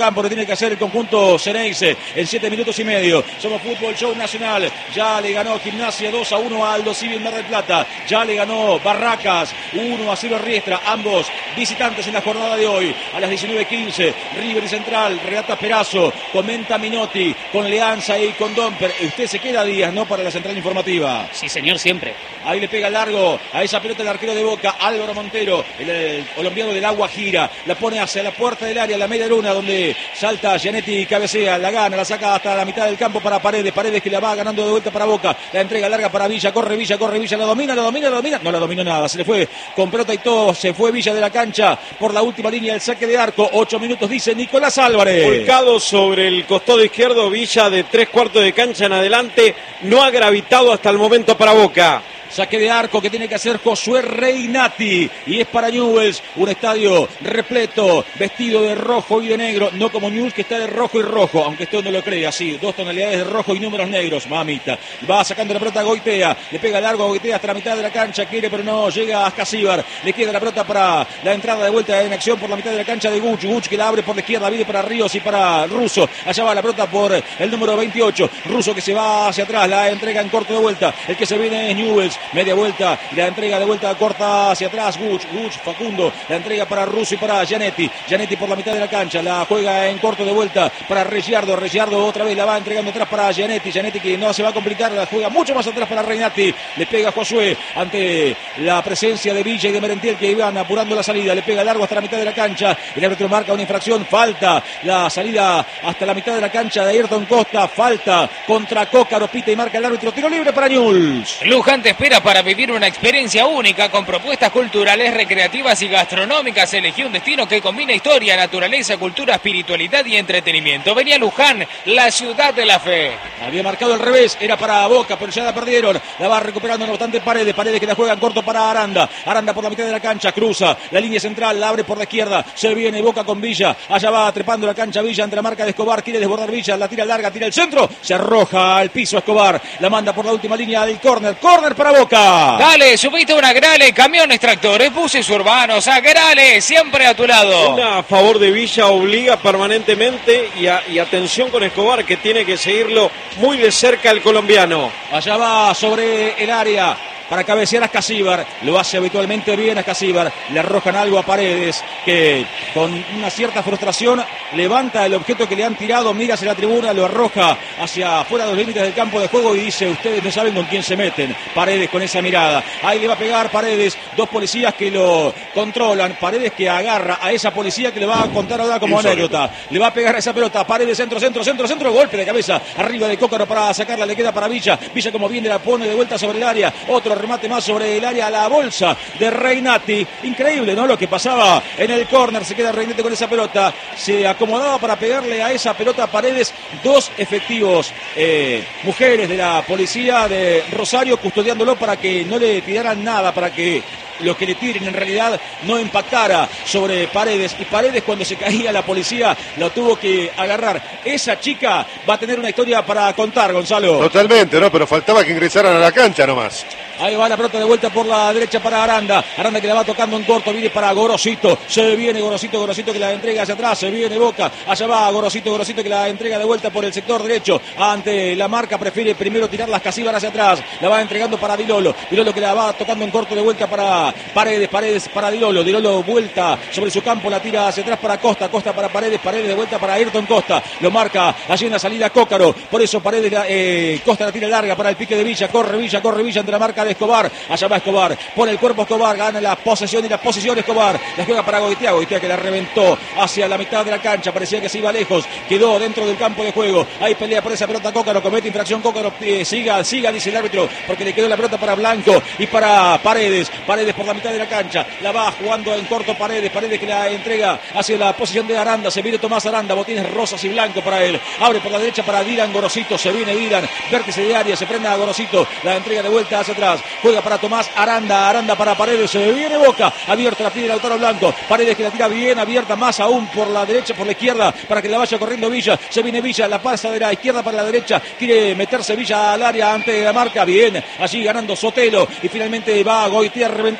S8: campo, lo tiene que hacer el conjunto Ceneice en siete minutos y medio. Somos Fútbol Show Nacional. Ya le ganó Gimnasia dos a uno a Aldo Civi en Mar del Plata. Ya le ganó Barracas uno a cero Riestra. Ambos visitantes en la jornada de hoy. A las diecinueve quince, River y Central, relata Perazo, comenta Minotti, con Leanza y con Domper. Usted se queda, Díaz, ¿no? Para la central informativa.
S5: Sí, señor, siempre.
S8: Ahí le pega largo a esa pelota el arquero de Boca, Álvaro Montero, el, el colombiano del Agua gira, la pone hacia la puerta del área, la media luna, donde salta Gianetti y cabecea, la gana, la saca hasta la mitad del campo para Paredes, Paredes que la va ganando de vuelta para Boca, la entrega larga para Villa, corre Villa, corre Villa, la domina, la domina, la domina, no la dominó nada, se le fue con pelota y todo, se fue Villa de la cancha por la última línea del saque de arco, ocho minutos dice Nicolás Álvarez.
S2: Volcado sobre el costado izquierdo, Villa de tres cuartos de cancha en adelante, no ha gravitado hasta el momento para Boca.
S8: Saque de arco que tiene que hacer Josué Reinati. Y es para Newell's, un estadio repleto, vestido de rojo y de negro. No como Newell's que está de rojo y rojo, aunque usted no lo crea, sí, dos tonalidades de rojo y números negros, mamita. Va sacando la pelota a Goitea, le pega largo a Goitea hasta la mitad de la cancha, quiere pero no, llega a Ascasíbar. Le queda la pelota para la entrada de vuelta en acción por la mitad de la cancha de Guch. Guch que la abre por la izquierda, viene para Ríos y para Russo. Allá va la pelota por el número veintiocho. Russo que se va hacia atrás, la entrega en corto de vuelta. El que se viene es Newell's. Media vuelta y la entrega de vuelta corta hacia atrás. Guch, Guch, Facundo, la entrega para Russo y para Gianetti. Gianetti por la mitad de la cancha, la juega en corto de vuelta para Reggiardo. Reggiardo otra vez la va entregando atrás para Gianetti. Gianetti que no se va a complicar, la juega mucho más atrás para Reinati. Le pega a Josué ante la presencia de Villa y de Merentiel que iban apurando la salida. Le pega largo hasta la mitad de la cancha. El árbitro marca una infracción, falta. La salida hasta la mitad de la cancha de Ayrton Costa, falta contra Cócaro, pita y marca el árbitro. Tiro libre para Newell's.
S4: Luján te espera para vivir una experiencia única con propuestas culturales, recreativas y gastronómicas. Elegí un destino que combina historia, naturaleza, cultura, espiritualidad y entretenimiento. Venía Luján, la ciudad de la fe.
S8: Había marcado al revés, era para Boca, pero ya la perdieron. La va recuperando no obstante Paredes, Paredes que la juega en corto para Aranda. Aranda por la mitad de la cancha, cruza la línea central, la abre por la izquierda. Se viene Boca con Villa, allá va trepando la cancha Villa ante la marca de Escobar. Quiere desbordar Villa, la tira larga, tira el centro, se arroja al piso Escobar. La manda por la última línea del córner, córner para Boca.
S4: Dale, subiste una Grale, camiones, tractores, buses urbanos, a Grale, siempre a tu lado.
S2: Una a favor de Villa, obliga permanentemente y, a, y atención con Escobar que tiene que seguirlo muy de cerca el colombiano.
S8: Allá va sobre el área para cabecear a Ascasíbar, lo hace habitualmente bien a Ascasíbar, le arrojan algo a Paredes, que con una cierta frustración levanta el objeto que le han tirado, mira hacia la tribuna, lo arroja hacia afuera de los límites del campo de juego y dice, ustedes no saben con quién se meten. Paredes con esa mirada, ahí le va a pegar Paredes, dos policías que lo controlan, Paredes que agarra a esa policía que le va a contar ahora como anécdota, le va a pegar a esa pelota, Paredes centro, centro, centro, centro, golpe de cabeza, arriba de Cócaro para sacarla, le queda para Villa, Villa como viene la pone de vuelta sobre el área, otro remate más sobre el área, la bolsa de Reinati. Increíble, ¿no? Lo que pasaba en el córner. Se queda Reinati con esa pelota. Se acomodaba para pegarle a esa pelota a Paredes. Dos efectivos eh, mujeres de la policía de Rosario custodiándolo para que no le tiraran nada, para que lo que le tiren en realidad no impactara sobre Paredes. Y Paredes, cuando se caía la policía, lo tuvo que agarrar. Esa chica va a tener una historia para contar, Gonzalo.
S3: Totalmente, ¿no? Pero faltaba que ingresaran a la cancha nomás.
S8: Ahí va la pelota de vuelta por la derecha para Aranda. Aranda que la va tocando en corto, viene para Gorosito. Se viene Gorosito, Gorosito que la entrega hacia atrás. Se viene Boca. Allá va Gorosito, Gorosito que la entrega de vuelta por el sector derecho. Ante la marca prefiere primero tirar las Ascasíbar hacia atrás. La va entregando para Dilolo. Dilolo que la va tocando en corto de vuelta para Paredes. Paredes para Dilolo. Dilolo vuelta sobre su campo. La tira hacia atrás para Costa. Costa para Paredes. Paredes de vuelta para Ayrton Costa. Lo marca allí en la salida Cócaro. Por eso Paredes, eh, Costa la tira larga para el pique de Villa. Corre Villa, corre Villa ante la marca de Escobar. Allá va Escobar, pone el cuerpo Escobar, gana la posesión y la posición Escobar, la juega para Goitea, Goitea que la reventó hacia la mitad de la cancha, parecía que se iba lejos, quedó dentro del campo de juego, ahí pelea por esa pelota Cócaro, comete infracción Cócaro, eh, siga, siga, dice el árbitro, porque le quedó la pelota para Blanco y para Paredes, Paredes por la mitad de la cancha, la va jugando en corto Paredes, Paredes que la entrega hacia la posición de Aranda, se viene Tomás Aranda, botines rosas y blanco para él, abre por la derecha para Dylan Gorosito, se viene Dylan, vértice de área, se prende a Gorosito, la entrega de vuelta hacia atrás, juega para Tomás Aranda, Aranda para Paredes, se viene Boca, abierta la pide Lautaro Blanco, Paredes que la tira bien abierta, más aún por la derecha, por la izquierda, para que la vaya corriendo Villa, se viene Villa, la pasa de la izquierda para la derecha, quiere meterse Villa al área ante la marca, bien, allí ganando Sotelo, y finalmente va Goitea reventando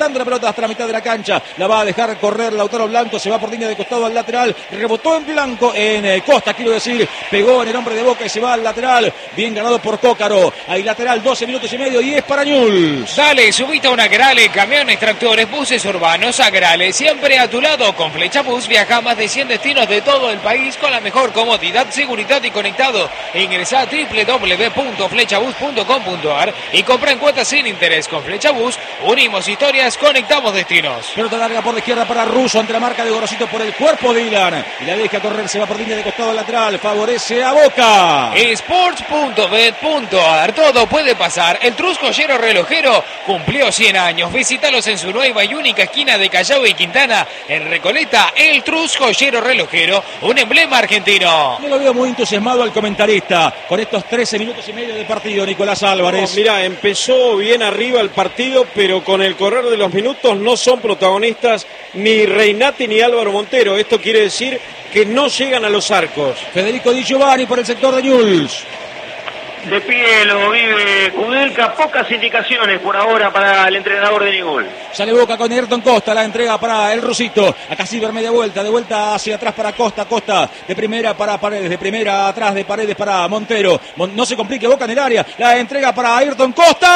S8: levantando la pelota hasta la mitad de la cancha, la va a dejar correr Lautaro Blanco, se va por línea de costado al lateral, rebotó en Blanco, en eh, Costa quiero decir, pegó en el hombre de Boca y se va al lateral, bien ganado por Cócaro, ahí lateral doce minutos y medio y es para Newell's.
S4: Dale, subite a una Agrale, camiones, tractores, buses urbanos, Agrale, siempre a tu lado. Con Flecha Bus viaja a más de cien destinos de todo el país con la mejor comodidad, seguridad y conectado. Ingresá a doble u doble u doble u punto flecha bus punto com punto a r y compra en cuotas sin interés. Con Flecha Bus unimos historias, conectamos destinos.
S8: Pelota larga por la izquierda para Russo ante la marca de Gorosito por el cuerpo de Dylan y la deja correr, se va por línea de costado al lateral, favorece a Boca.
S4: Sports punto bet punto a r, todo puede pasar. El Trus Joyero Relojero cumplió cien años. Visítalos en su nueva y única esquina de Callao y Quintana, en Recoleta. El Trus Joyero Relojero, un emblema argentino.
S8: No lo veo muy entusiasmado al comentarista con estos trece minutos y medio de partido, Nicolás Álvarez.
S2: No, mira, empezó bien arriba el partido, pero con el correr de los minutos no son protagonistas ni Reinati ni Álvaro Montero. Esto quiere decir que no llegan a los arcos.
S8: Federico Di Giovanni por el sector de Newell's.
S1: De pie lo vive Kudelka, pocas indicaciones por ahora para el entrenador de Newell's.
S8: Sale Boca con Ayrton Costa, la entrega para el rusito. Acá Silver media vuelta, de vuelta hacia atrás para Costa, Costa de primera para Paredes, de primera atrás de Paredes para Montero. Mon- no se complique Boca en el área, la entrega para Ayrton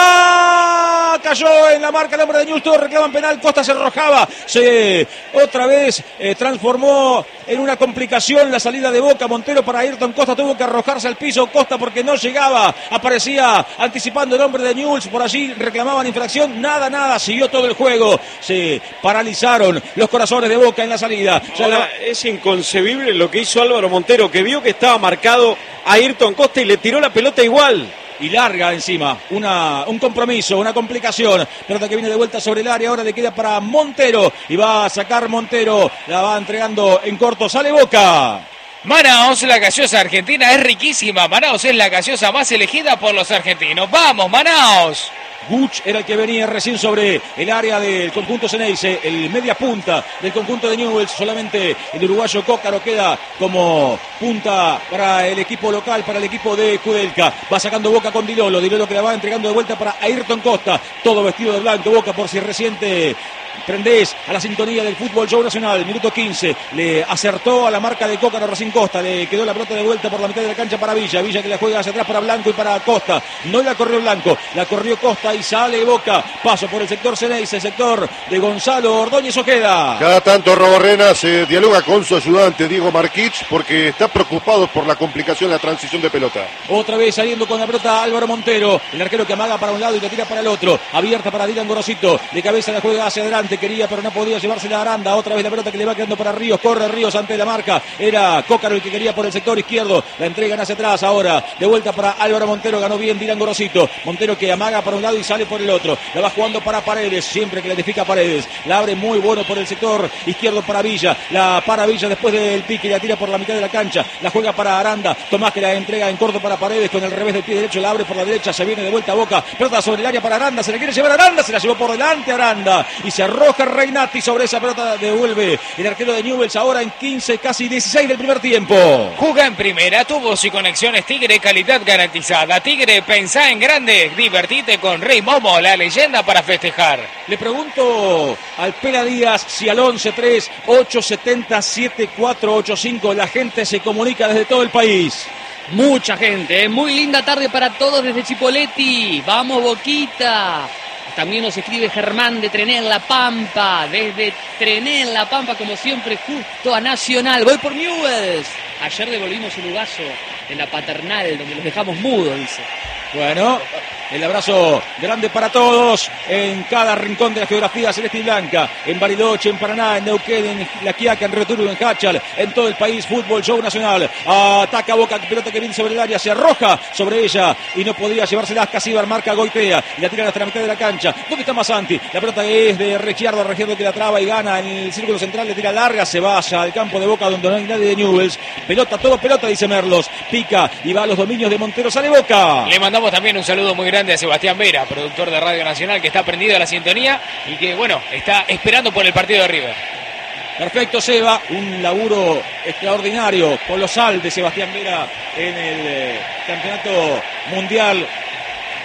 S8: Costa. Cayó en la marca el hombre de Newell's, todos reclaman penal, Costa se arrojaba, se otra vez eh, transformó en una complicación la salida de Boca. Montero para Ayrton Costa, tuvo que arrojarse al piso Costa porque no llegaba. Aparecía anticipando el hombre de Newell's, por allí reclamaban infracción, nada, nada, siguió todo el juego, se paralizaron los corazones de Boca en la salida.
S2: Ahora, la... es inconcebible lo que hizo Álvaro Montero, que vio que estaba marcado a Ayrton Costa y le tiró la pelota igual.
S8: Y larga encima, una, un compromiso, una complicación. Pelota que viene de vuelta sobre el área, ahora le queda para Montero y va a sacar Montero, la va entregando en corto, sale Boca.
S4: Manaos, la gaseosa argentina es riquísima. Manaos es la gaseosa más elegida por los argentinos. ¡Vamos, Manaos!
S8: Guch era el que venía recién sobre el área del conjunto Ceneice, el media punta del conjunto de Newell's. Solamente el uruguayo Cócaro queda como punta para el equipo local, para el equipo de Kudelka. Va sacando Boca con Dilolo, Dilolo que la va entregando de vuelta para Ayrton Costa, todo vestido de blanco. Boca por si reciente prendés a la sintonía del Fútbol Show Nacional, minuto quince, le acertó a la marca de Cócaro Racing Costa, le quedó la pelota de vuelta por la mitad de la cancha para Villa, Villa que la juega hacia atrás para Blanco y para Costa, no la corrió Blanco, la corrió Costa y sale Boca, paso por el sector Ceneice, sector de Gonzalo Ordóñez Ojeda.
S3: Cada tanto Roborrena se dialoga con su ayudante Diego Marquich porque está preocupado por la complicación de la transición de pelota.
S8: Otra vez saliendo con la pelota Álvaro Montero, el arquero que amaga para un lado y que tira para el otro, abierta para Dylan Gorosito, de cabeza la juega hacia adelante, quería pero no podía llevársela a Aranda, otra vez la pelota que le va quedando para Ríos, corre Ríos ante la marca, era Cócaro el que quería por el sector izquierdo, la entregan hacia atrás ahora, de vuelta para Álvaro Montero, ganó bien Dylan Gorosito, Montero que amaga para un lado y sale por el otro, la va jugando para Paredes, siempre que la edifica Paredes, la abre muy bueno por el sector izquierdo para Villa, la para Villa después del pique, la tira por la mitad de la cancha, la juega para Aranda, Tomás que la entrega en corto para Paredes, con el revés del pie derecho, la abre por la derecha, se viene de vuelta a Boca, pelota sobre el área para Aranda, se le quiere llevar a Aranda, se la llevó por delante Aranda, y se arroja Reinati sobre esa pelota, devuelve el arquero de Newell's ahora en quince, casi dieciséis del primer tiempo.
S4: Juga en primera, tubos y conexiones Tigre, calidad garantizada. Tigre, pensá en grande, divertite con Rey Momo, la leyenda para festejar.
S8: Le pregunto al Pela Díaz si al once tres ocho siete cero siete cuatro ocho cinco la gente se comunica desde todo el país.
S5: Mucha gente, ¿eh? Muy linda tarde para todos desde Chipoleti. Vamos Boquita. También nos escribe Germán de Trené en La Pampa. Desde Trené en La Pampa, como siempre, justo a Nacional. Voy por Newell's. Ayer devolvimos un ugazo en la Paternal, donde los dejamos mudos, dice.
S8: Bueno, el abrazo grande para todos en cada rincón de la geografía celeste y blanca, en Bariloche, en Paraná, en Neuquén, en La Quiaca, en Río Turbio, en Hachal, en todo el país. Fútbol Show Nacional, ataca Boca, pelota que viene sobre el área, se arroja sobre ella y no podía llevársela. Casíbar marca Goitea y la tira hasta la mitad de la cancha. ¿Dónde está Masanti? La pelota es de Regiardo, Regiardo que la traba y gana en el círculo central, le tira larga, se vaya al campo de Boca donde no hay nadie de Newell's. Pelota, todo pelota, dice Merlos, pica y va a los dominios de Montero, sale Boca.
S4: Le mandamos también un saludo muy grande a Sebastián Vera, productor de Radio Nacional, que está prendido a la sintonía y que, bueno, está esperando por el partido de River.
S8: Perfecto, Seba, un laburo extraordinario, colosal de Sebastián Vera en el eh, campeonato mundial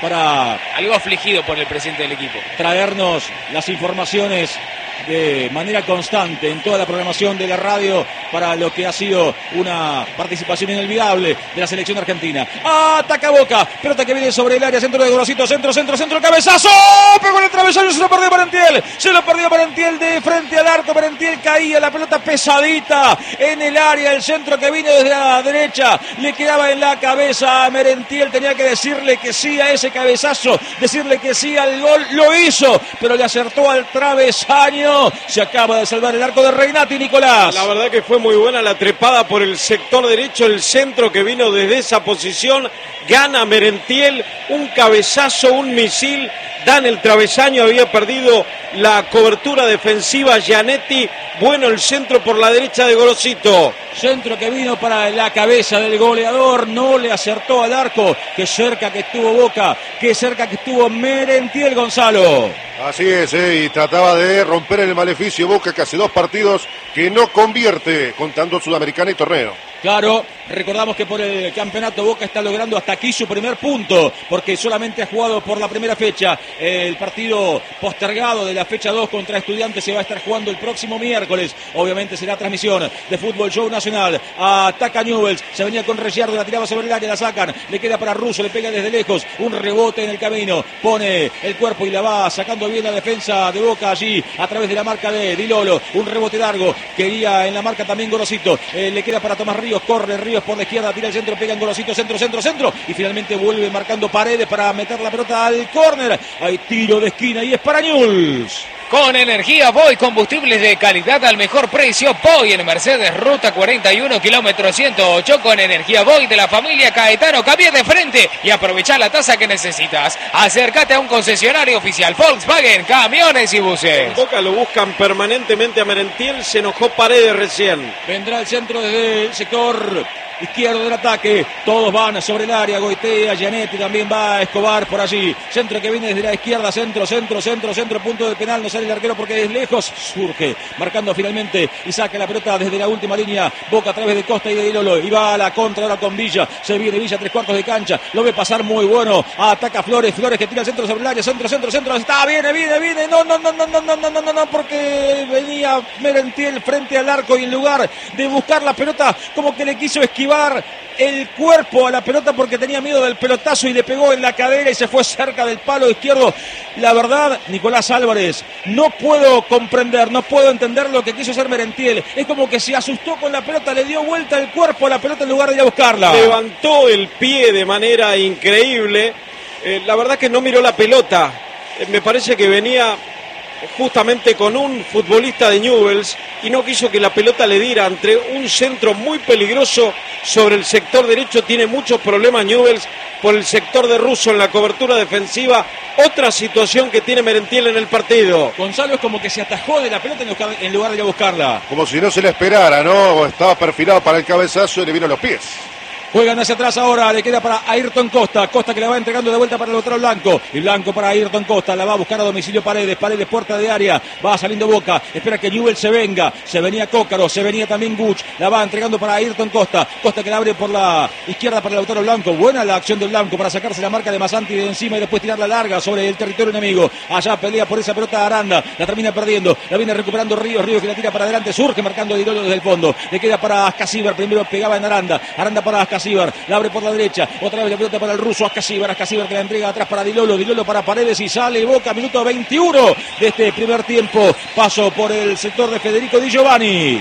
S8: para...
S4: Algo afligido por el presidente del equipo.
S8: Traernos las informaciones de manera constante en toda la programación de la radio para lo que ha sido una participación inolvidable de la selección argentina. Ataca Boca, pelota que viene sobre el área, centro de Gorosito, centro, centro, centro, cabezazo, pegó en el travesaño, se lo perdió Merentiel, se lo perdió Merentiel de frente al arco, Merentiel caía, la pelota pesadita en el área, el centro que vino desde la derecha, le quedaba en la cabeza a Merentiel, tenía que decirle que sí a ese cabezazo, decirle que sí al gol, lo hizo, pero le acertó al travesaño. Se acaba de salvar el arco de Regnati, Nicolás.
S2: La verdad que fue muy buena la trepada por el sector derecho, el centro que vino desde esa posición, gana Merentiel, un cabezazo, un misil, dan el travesaño, había perdido la cobertura defensiva Gianetti, bueno el centro por la derecha de Gorosito.
S8: Centro que vino para la cabeza del goleador, no le acertó al arco, qué cerca que estuvo Boca, qué cerca que estuvo Merentiel, Gonzalo.
S3: Así es, eh, y trataba de romper el maleficio Boca, que hace dos partidos que no convierte, contando Sudamericana y torneo.
S8: Claro, recordamos que por el campeonato Boca está logrando hasta aquí su primer punto, porque solamente ha jugado por la primera fecha. El partido postergado de la fecha dos contra Estudiantes se va a estar jugando el próximo miércoles. Obviamente será transmisión de Fútbol Show Nacional. Ataca Newell's, se venía con Reyardo, la tiraba sobre el área, la sacan, le queda para Russo, le pega desde lejos, un rebote en el camino, pone el cuerpo y la va sacando bien la defensa de Boca allí, a través de la marca de Di Lolo, un rebote largo, quería en la marca también Gorosito, eh, le queda para Tomás Ríos, corre Ríos por la izquierda, tira el centro, pega en Gorosito, centro, centro, centro, y finalmente vuelve marcando Paredes para meter la pelota al córner. Hay tiro de esquina y es para Newell's.
S4: Con energía Voy, combustibles de calidad al mejor precio. Voy en Mercedes, ruta cuarenta y uno, kilómetro ciento ocho. Con energía Voy de la familia Caetano. Cambia de frente y aprovecha la tasa que necesitas. Acércate a un concesionario oficial Volkswagen, camiones y buses.
S2: En Boca lo buscan permanentemente a Merentiel, se enojó Paredes recién.
S8: Vendrá el centro desde el sector izquierdo del ataque, todos van sobre el área, Goitea, Gianetti, también va Escobar por allí, centro que viene desde la izquierda, centro, centro, centro, centro, punto del penal, no sale el arquero porque es lejos, surge, marcando finalmente y saca la pelota desde la última línea, Boca a través de Costa y de Di Lolo, y va a la contra ahora con Villa, se viene Villa, tres cuartos de cancha, lo ve pasar muy bueno, ataca Flores, Flores que tira el centro sobre el área, centro, centro, centro, está, viene, viene, viene, no, no, no, no, no, no, no, no, no, no, porque venía Merentiel frente al arco y en lugar de buscar la pelota, como que le quiso esquivar el cuerpo a la pelota porque tenía miedo del pelotazo y le pegó en la cadera y se fue cerca del palo izquierdo. La verdad, Nicolás Álvarez, no puedo comprender, no puedo entender lo que quiso hacer Merentiel. Es como que se asustó con la pelota, le dio vuelta el cuerpo a la pelota en lugar de ir a buscarla.
S2: Levantó el pie de manera increíble. Eh, la verdad que no miró la pelota. Eh, me parece que venía justamente con un futbolista de Newell's y no quiso que la pelota le diera entre un centro muy peligroso sobre el sector derecho. Tiene muchos problemas Newell's por el sector de Russo en la cobertura defensiva. Otra situación que tiene Merentiel en el partido.
S8: Gonzalo es como que se atajó de la pelota en lugar de ir a buscarla.
S3: Como si no se le esperara, ¿no? Estaba perfilado para el cabezazo y le vino a los pies.
S8: Juegan hacia atrás ahora, le queda para Ayrton Costa, Costa que la va entregando de vuelta para el otro Blanco, y Blanco para Ayrton Costa, la va a buscar a domicilio Paredes, Paredes puerta de área, va saliendo Boca, espera que Newell's se venga, se venía Cócaro, se venía también Guch, la va entregando para Ayrton Costa, Costa que la abre por la izquierda para el autor Blanco, buena la acción del Blanco para sacarse la marca de Masanti de encima y después tirarla larga sobre el territorio enemigo, allá pelea por esa pelota Aranda, la termina perdiendo, la viene recuperando Ríos, Ríos que la tira para adelante, surge marcando Di Lolo desde el fondo, le queda para Ascasíbar, primero pegaba en Aranda, Aranda para Ascasíbar, la abre por la derecha, otra vez la pelota para el ruso Ascasíbar, Ascasíbar que la entrega atrás para Di Lolo, Di Lolo para Paredes y sale Boca, minuto veintiuno de este primer tiempo, paso por el sector de Federico Di Giovanni.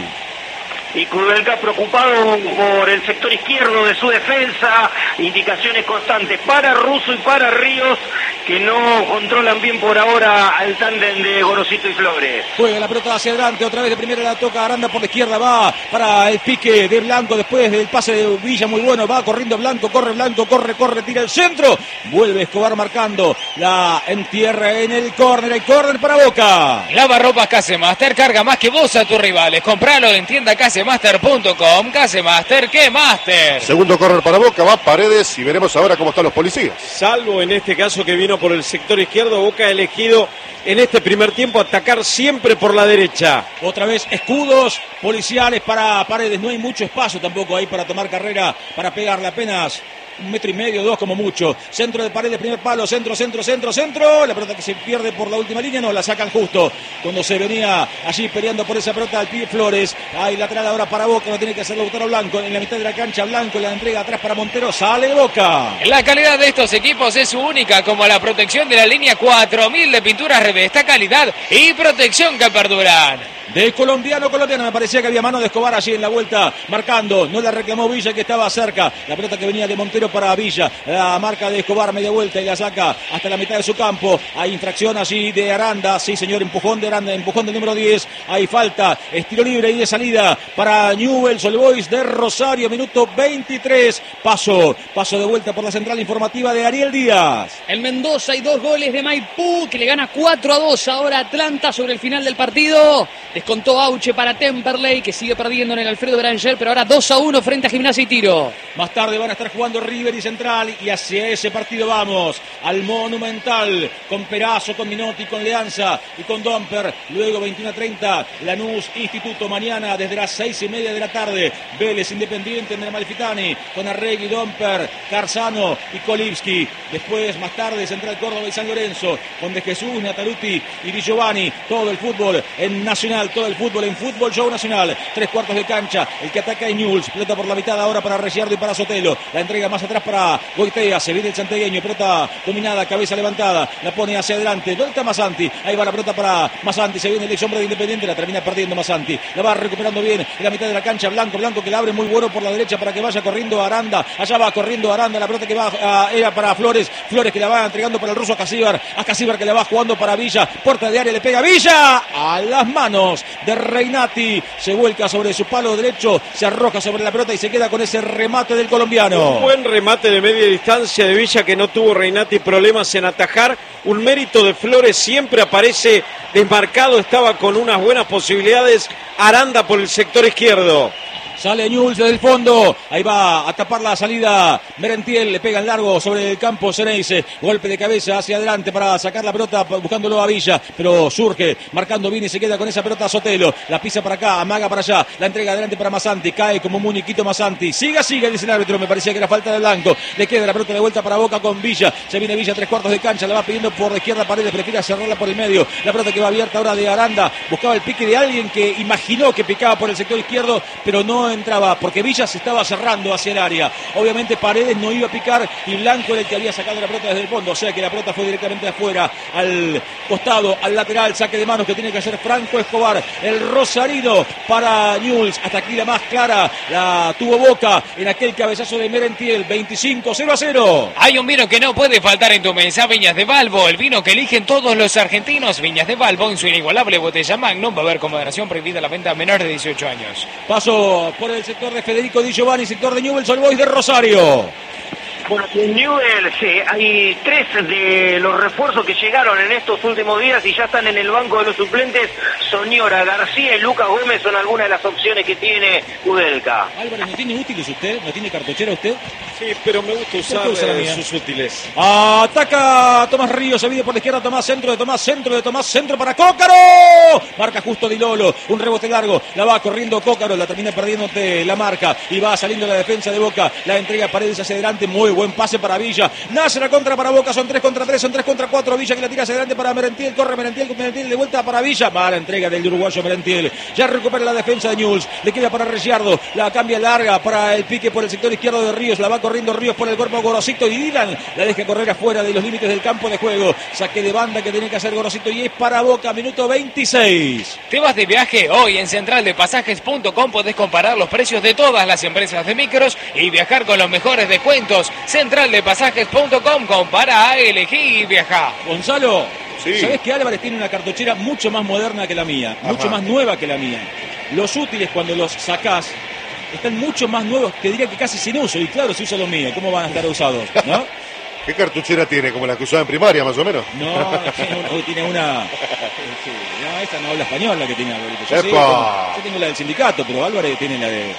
S1: Y Kudelka preocupado por el sector izquierdo de su defensa, indicaciones constantes para Russo y para Ríos, que no controlan bien por ahora al tándem de Gorosito y Flores.
S8: Juega la pelota hacia adelante, otra vez de primera la toca Aranda por la izquierda, va para el pique de Blanco después del pase de Villa muy bueno, va corriendo Blanco, corre Blanco, corre, corre, tira el centro, vuelve Escobar marcando, la entierra en el córner, el córner para Boca.
S4: Lavarropas Casemaster, carga más que vos a tus rivales, compralo en tienda Casemaster punto com, Casemaster, que Master.
S3: Segundo córner para Boca, va Paredes y veremos ahora cómo están los policías.
S2: Salvo en este caso que vino por el sector izquierdo, Boca ha elegido en este primer tiempo atacar siempre por la derecha.
S8: Otra vez escudos policiales para Paredes, no hay mucho espacio tampoco ahí para tomar carrera, para pegarle apenas un metro y medio, dos como mucho. Centro de Paredes, primer palo, centro, centro, centro, centro. La pelota que se pierde por la última línea, no, la sacan justo cuando se venía allí peleando por esa pelota al pie Flores. Hay lateral ahora para Boca, lo tiene que hacer Lautaro Blanco en la mitad de la cancha. Blanco la entrega atrás para Montero, sale Boca.
S4: La calidad de estos equipos es única, como la protección de la línea cuatro mil de pinturas Revesta, calidad y protección que perduran.
S8: De colombiano, colombiano, me parecía que había mano de Escobar allí en la vuelta, marcando, no la reclamó Villa que estaba cerca, la pelota que venía de Montero para Villa, la marca de Escobar, media vuelta y la saca hasta la mitad de su campo, hay infracción allí de Aranda, sí señor, empujón de Aranda, empujón del número diez, hay falta, estilo libre y de salida para Newell's Old Boys de Rosario, minuto veintitrés, paso, paso de vuelta por la central informativa de Ariel Díaz.
S5: En Mendoza hay dos goles de Maipú, que le gana cuatro a dos ahora Atlanta sobre el final del partido. Descontó Auche para Temperley, que sigue perdiendo en el Alfredo Granger, pero ahora dos a uno frente a Gimnasia y Tiro.
S8: Más tarde van a estar jugando River y Central, y hacia ese partido vamos, al Monumental, con Perazo, con Minotti, con Leanza y con Domper. Luego veintiuno a treinta, Lanús Instituto, mañana desde las seis y media de la tarde, Vélez Independiente en el Amalfitani, con Arregui, Domper, Carzano y Kolivski. Después, más tarde, Central Córdoba y San Lorenzo, con De Jesús, Nataluti y Di Giovanni. Todo el fútbol en Nacional, todo el fútbol en Fútbol Show Nacional. Tres cuartos de cancha, el que ataca es Newell's, pelota por la mitad ahora para Reciardo y para Sotelo, la entrega más atrás para Goitea, se viene el santiagueño, pelota dominada, cabeza levantada, la pone hacia adelante, ¿dónde está Masanti? Ahí va la pelota para Masanti, se viene el ex hombre de Independiente, la termina perdiendo Masanti, la va recuperando bien en la mitad de la cancha, Blanco, Blanco que la abre muy bueno por la derecha para que vaya corriendo Aranda, allá va corriendo Aranda, la pelota que va uh, era para Flores, Flores que la va entregando para el ruso a Casíbar, a Casíbar que la va jugando para Villa, puerta de área, le pega Villa, a las manos de Reinati, se vuelca sobre su palo derecho, se arroja sobre la pelota y se queda con ese remate del colombiano.
S2: Un buen remate de media distancia de Villa, que no tuvo Reinati problemas en atajar. Un mérito de Flores, siempre aparece desmarcado, estaba con unas buenas posibilidades. Aranda por el sector izquierdo.
S8: Sale Newell's desde el fondo, ahí va a tapar la salida Merentiel, le pega en largo sobre el campo Ceneice, golpe de cabeza hacia adelante para sacar la pelota buscándolo a Villa, pero surge, marcando bien y se queda con esa pelota Sotelo, la pisa para acá, amaga para allá, la entrega adelante para Masanti, cae como un muñequito Masanti, siga, siga, dice el árbitro, me parecía que era falta de Blanco, le queda la pelota de vuelta para Boca con Villa, se viene Villa tres cuartos de cancha, la va pidiendo por la izquierda Paredes, prefiere cerrarla por el medio, la pelota que va abierta ahora de Aranda, buscaba el pique de alguien que imaginó que picaba por el sector izquierdo, pero no entraba, porque Villa se estaba cerrando hacia el área. Obviamente Paredes no iba a picar y Blanco era el que había sacado la pelota desde el fondo, o sea que la pelota fue directamente afuera, al costado, al lateral, saque de manos que tiene que hacer Franco Escobar, el rosarino para Newell's. Hasta aquí la más clara la tuvo Boca en aquel cabezazo de Merentiel, veinticinco cero a cero.
S4: Hay un vino que no puede faltar en tu mesa, Viñas de Balbo, el vino que eligen todos los argentinos. Viñas de Balbo en su inigualable botella Magnum, va a haber con moderación, prohibida la venta a menores de dieciocho años.
S8: Paso por el sector de Federico Di Giovanni, sector de Newell's Old Boys de Rosario.
S1: Bueno, en Newell's sí, hay tres de los refuerzos que llegaron en estos últimos días y ya están en el banco de los suplentes. Soñora, García y Lucas Gómez son algunas de las opciones que tiene Kudelka.
S8: Álvarez, ¿no tiene útiles usted? ¿No tiene cartuchera usted?
S2: Sí, pero me gusta usar eh, sus útiles.
S8: Ataca Tomás Ríos, se viene por la izquierda Tomás, centro de Tomás, centro de Tomás, centro para Cócaro. Marca justo Di Lolo, un rebote largo, la va corriendo Cócaro, la termina perdiéndote la marca y va saliendo la defensa de Boca, la entrega Paredes hacia adelante, muy buen pase para Villa, nace la contra para Boca, son tres contra tres, son tres contra cuatro, Villa que la tira hacia adelante para Merentiel, corre Merentiel, Merentiel de vuelta para Villa, mala entrega del uruguayo Merentiel, ya recupera la defensa de Newell's, le queda para Reciardo, la cambia larga para el pique por el sector izquierdo de Ríos, la va corriendo Ríos por el cuerpo Gorosito y Dylan la deja correr afuera de los límites del campo de juego, saque de banda que tiene que hacer Gorosito y es para Boca, minuto veintiséis.
S4: ¿Te vas de viaje? Hoy en central de pasajes punto com podés comparar los precios de todas las empresas de micros y viajar con los mejores descuentos. central de pasajes punto com, compara, elegí y viaja.
S8: Gonzalo,
S3: sí.
S8: ¿Sabés que Álvarez tiene una cartuchera mucho más moderna que la mía?
S3: Ajá.
S8: Mucho más nueva que la mía. Los útiles cuando los sacás están mucho más nuevos, te diría que casi sin uso. Y claro, si uso los míos, ¿cómo van a estar usados? ¿No?
S3: ¿Qué cartuchera tiene? ¿Como la que usaba en primaria, más o menos?
S8: No, tiene una... Tiene una sí, no, esta no habla español la que tiene Álvarez. Yo, sí,
S3: ¡Epa!
S8: yo tengo la del sindicato, pero Álvarez tiene la de...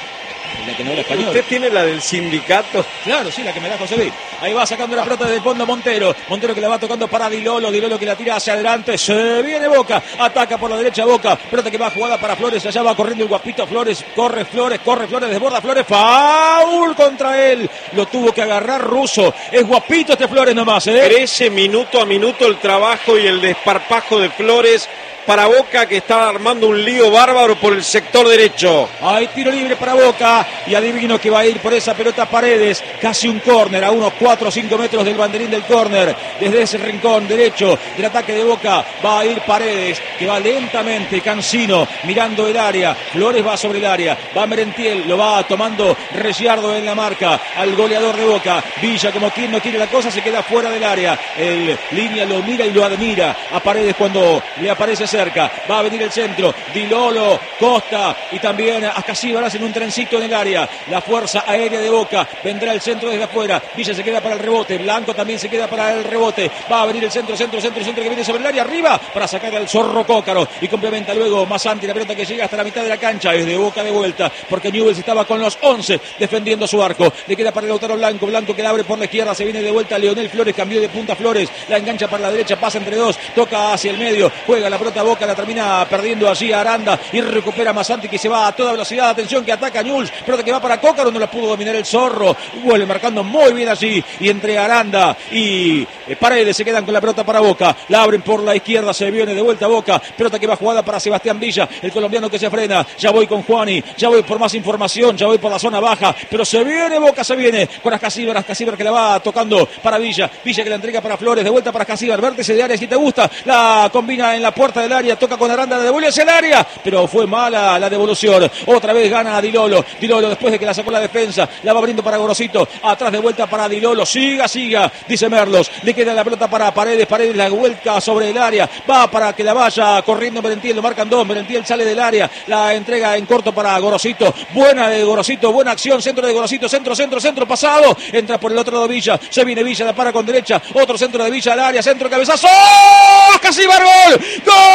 S8: La que no habla español.
S2: ¿Usted tiene la del sindicato?
S8: Claro, sí, la que me da José Luis. Ahí va sacando la pelota desde el fondo Montero. Montero que la va tocando para Dilolo. Dilolo que la tira hacia adelante. Se viene Boca. Ataca por la derecha Boca. Pelota que va jugada para Flores. Allá va corriendo el guapito Flores. Corre Flores, corre Flores, desborda Flores. Foul contra él. Lo tuvo que agarrar Russo. Es guapito este Flores nomás, ¿eh?
S2: Crece minuto a minuto el trabajo y el desparpajo de Flores para Boca, que está armando un lío bárbaro por el sector derecho.
S8: Hay tiro libre para Boca y adivino que va a ir por esa pelota Paredes, casi un córner a unos cuatro o cinco metros del banderín del córner. Desde ese rincón derecho del ataque de Boca va a ir Paredes, que va lentamente, cansino, mirando el área. Flores va sobre el área, va Merentiel, lo va tomando Reggiardo en la marca al goleador de Boca. Villa, como quien no quiere la cosa, se queda fuera del área. El línea lo mira y lo admira a Paredes cuando le aparece cerca. Va a venir el centro. Dilolo, Costa y también Ascasíbaras en un trencito en el área. La fuerza aérea de Boca. Vendrá el centro desde afuera. Villa se queda para el rebote. Blanco también se queda para el rebote. Va a venir el centro, centro, centro, centro que viene sobre el área. Arriba para sacar al Zorro Cócaro. Y complementa luego Masanti. La pelota que llega hasta la mitad de la cancha. Es de Boca de vuelta. Porque Newell's estaba con los once defendiendo su arco. Le queda para el Lautaro Blanco. Blanco que la abre por la izquierda. Se viene de vuelta Leonel Flores. Cambió de punta Flores. La engancha para la derecha. Pasa entre dos. Toca hacia el medio. Juega la pelota Boca, la termina perdiendo allí a Aranda y recupera Masanti, que se va a toda velocidad. Atención que ataca Newell's, pelota que va para Cócaro, no la pudo dominar el Zorro. Vuelve marcando muy bien allí y entre Aranda y Paredes se quedan con la pelota para Boca. La abren por la izquierda, se viene de vuelta Boca, pelota que va jugada para Sebastián Villa, el colombiano que se frena. Ya voy con Juani, ya voy por más información, ya voy por la zona baja, pero se viene Boca, se viene con Ascasíbar, Ascasíbar que la va tocando para Villa, Villa que la entrega para Flores, de vuelta para Ascasíbar, vértice de área si te gusta, la combina en la puerta del área, toca con Aranda, la devuelve hacia el área, pero fue mala la devolución. Otra vez gana a Dilolo. Dilolo después de que la sacó la defensa, la va abriendo para Gorosito, atrás de vuelta para Dilolo, siga, siga, dice Merlos, le queda la pelota para Paredes, Paredes la vuelta sobre el área, va para que la vaya corriendo Merentiel, lo marcan dos, Merentiel sale del área, la entrega en corto para Gorosito, buena de Gorosito, buena acción, centro de Gorosito, centro, centro, centro, pasado, entra por el otro lado Villa, se viene Villa, la para con derecha, otro centro de Villa al área, centro, cabezazo, casi gol, gol.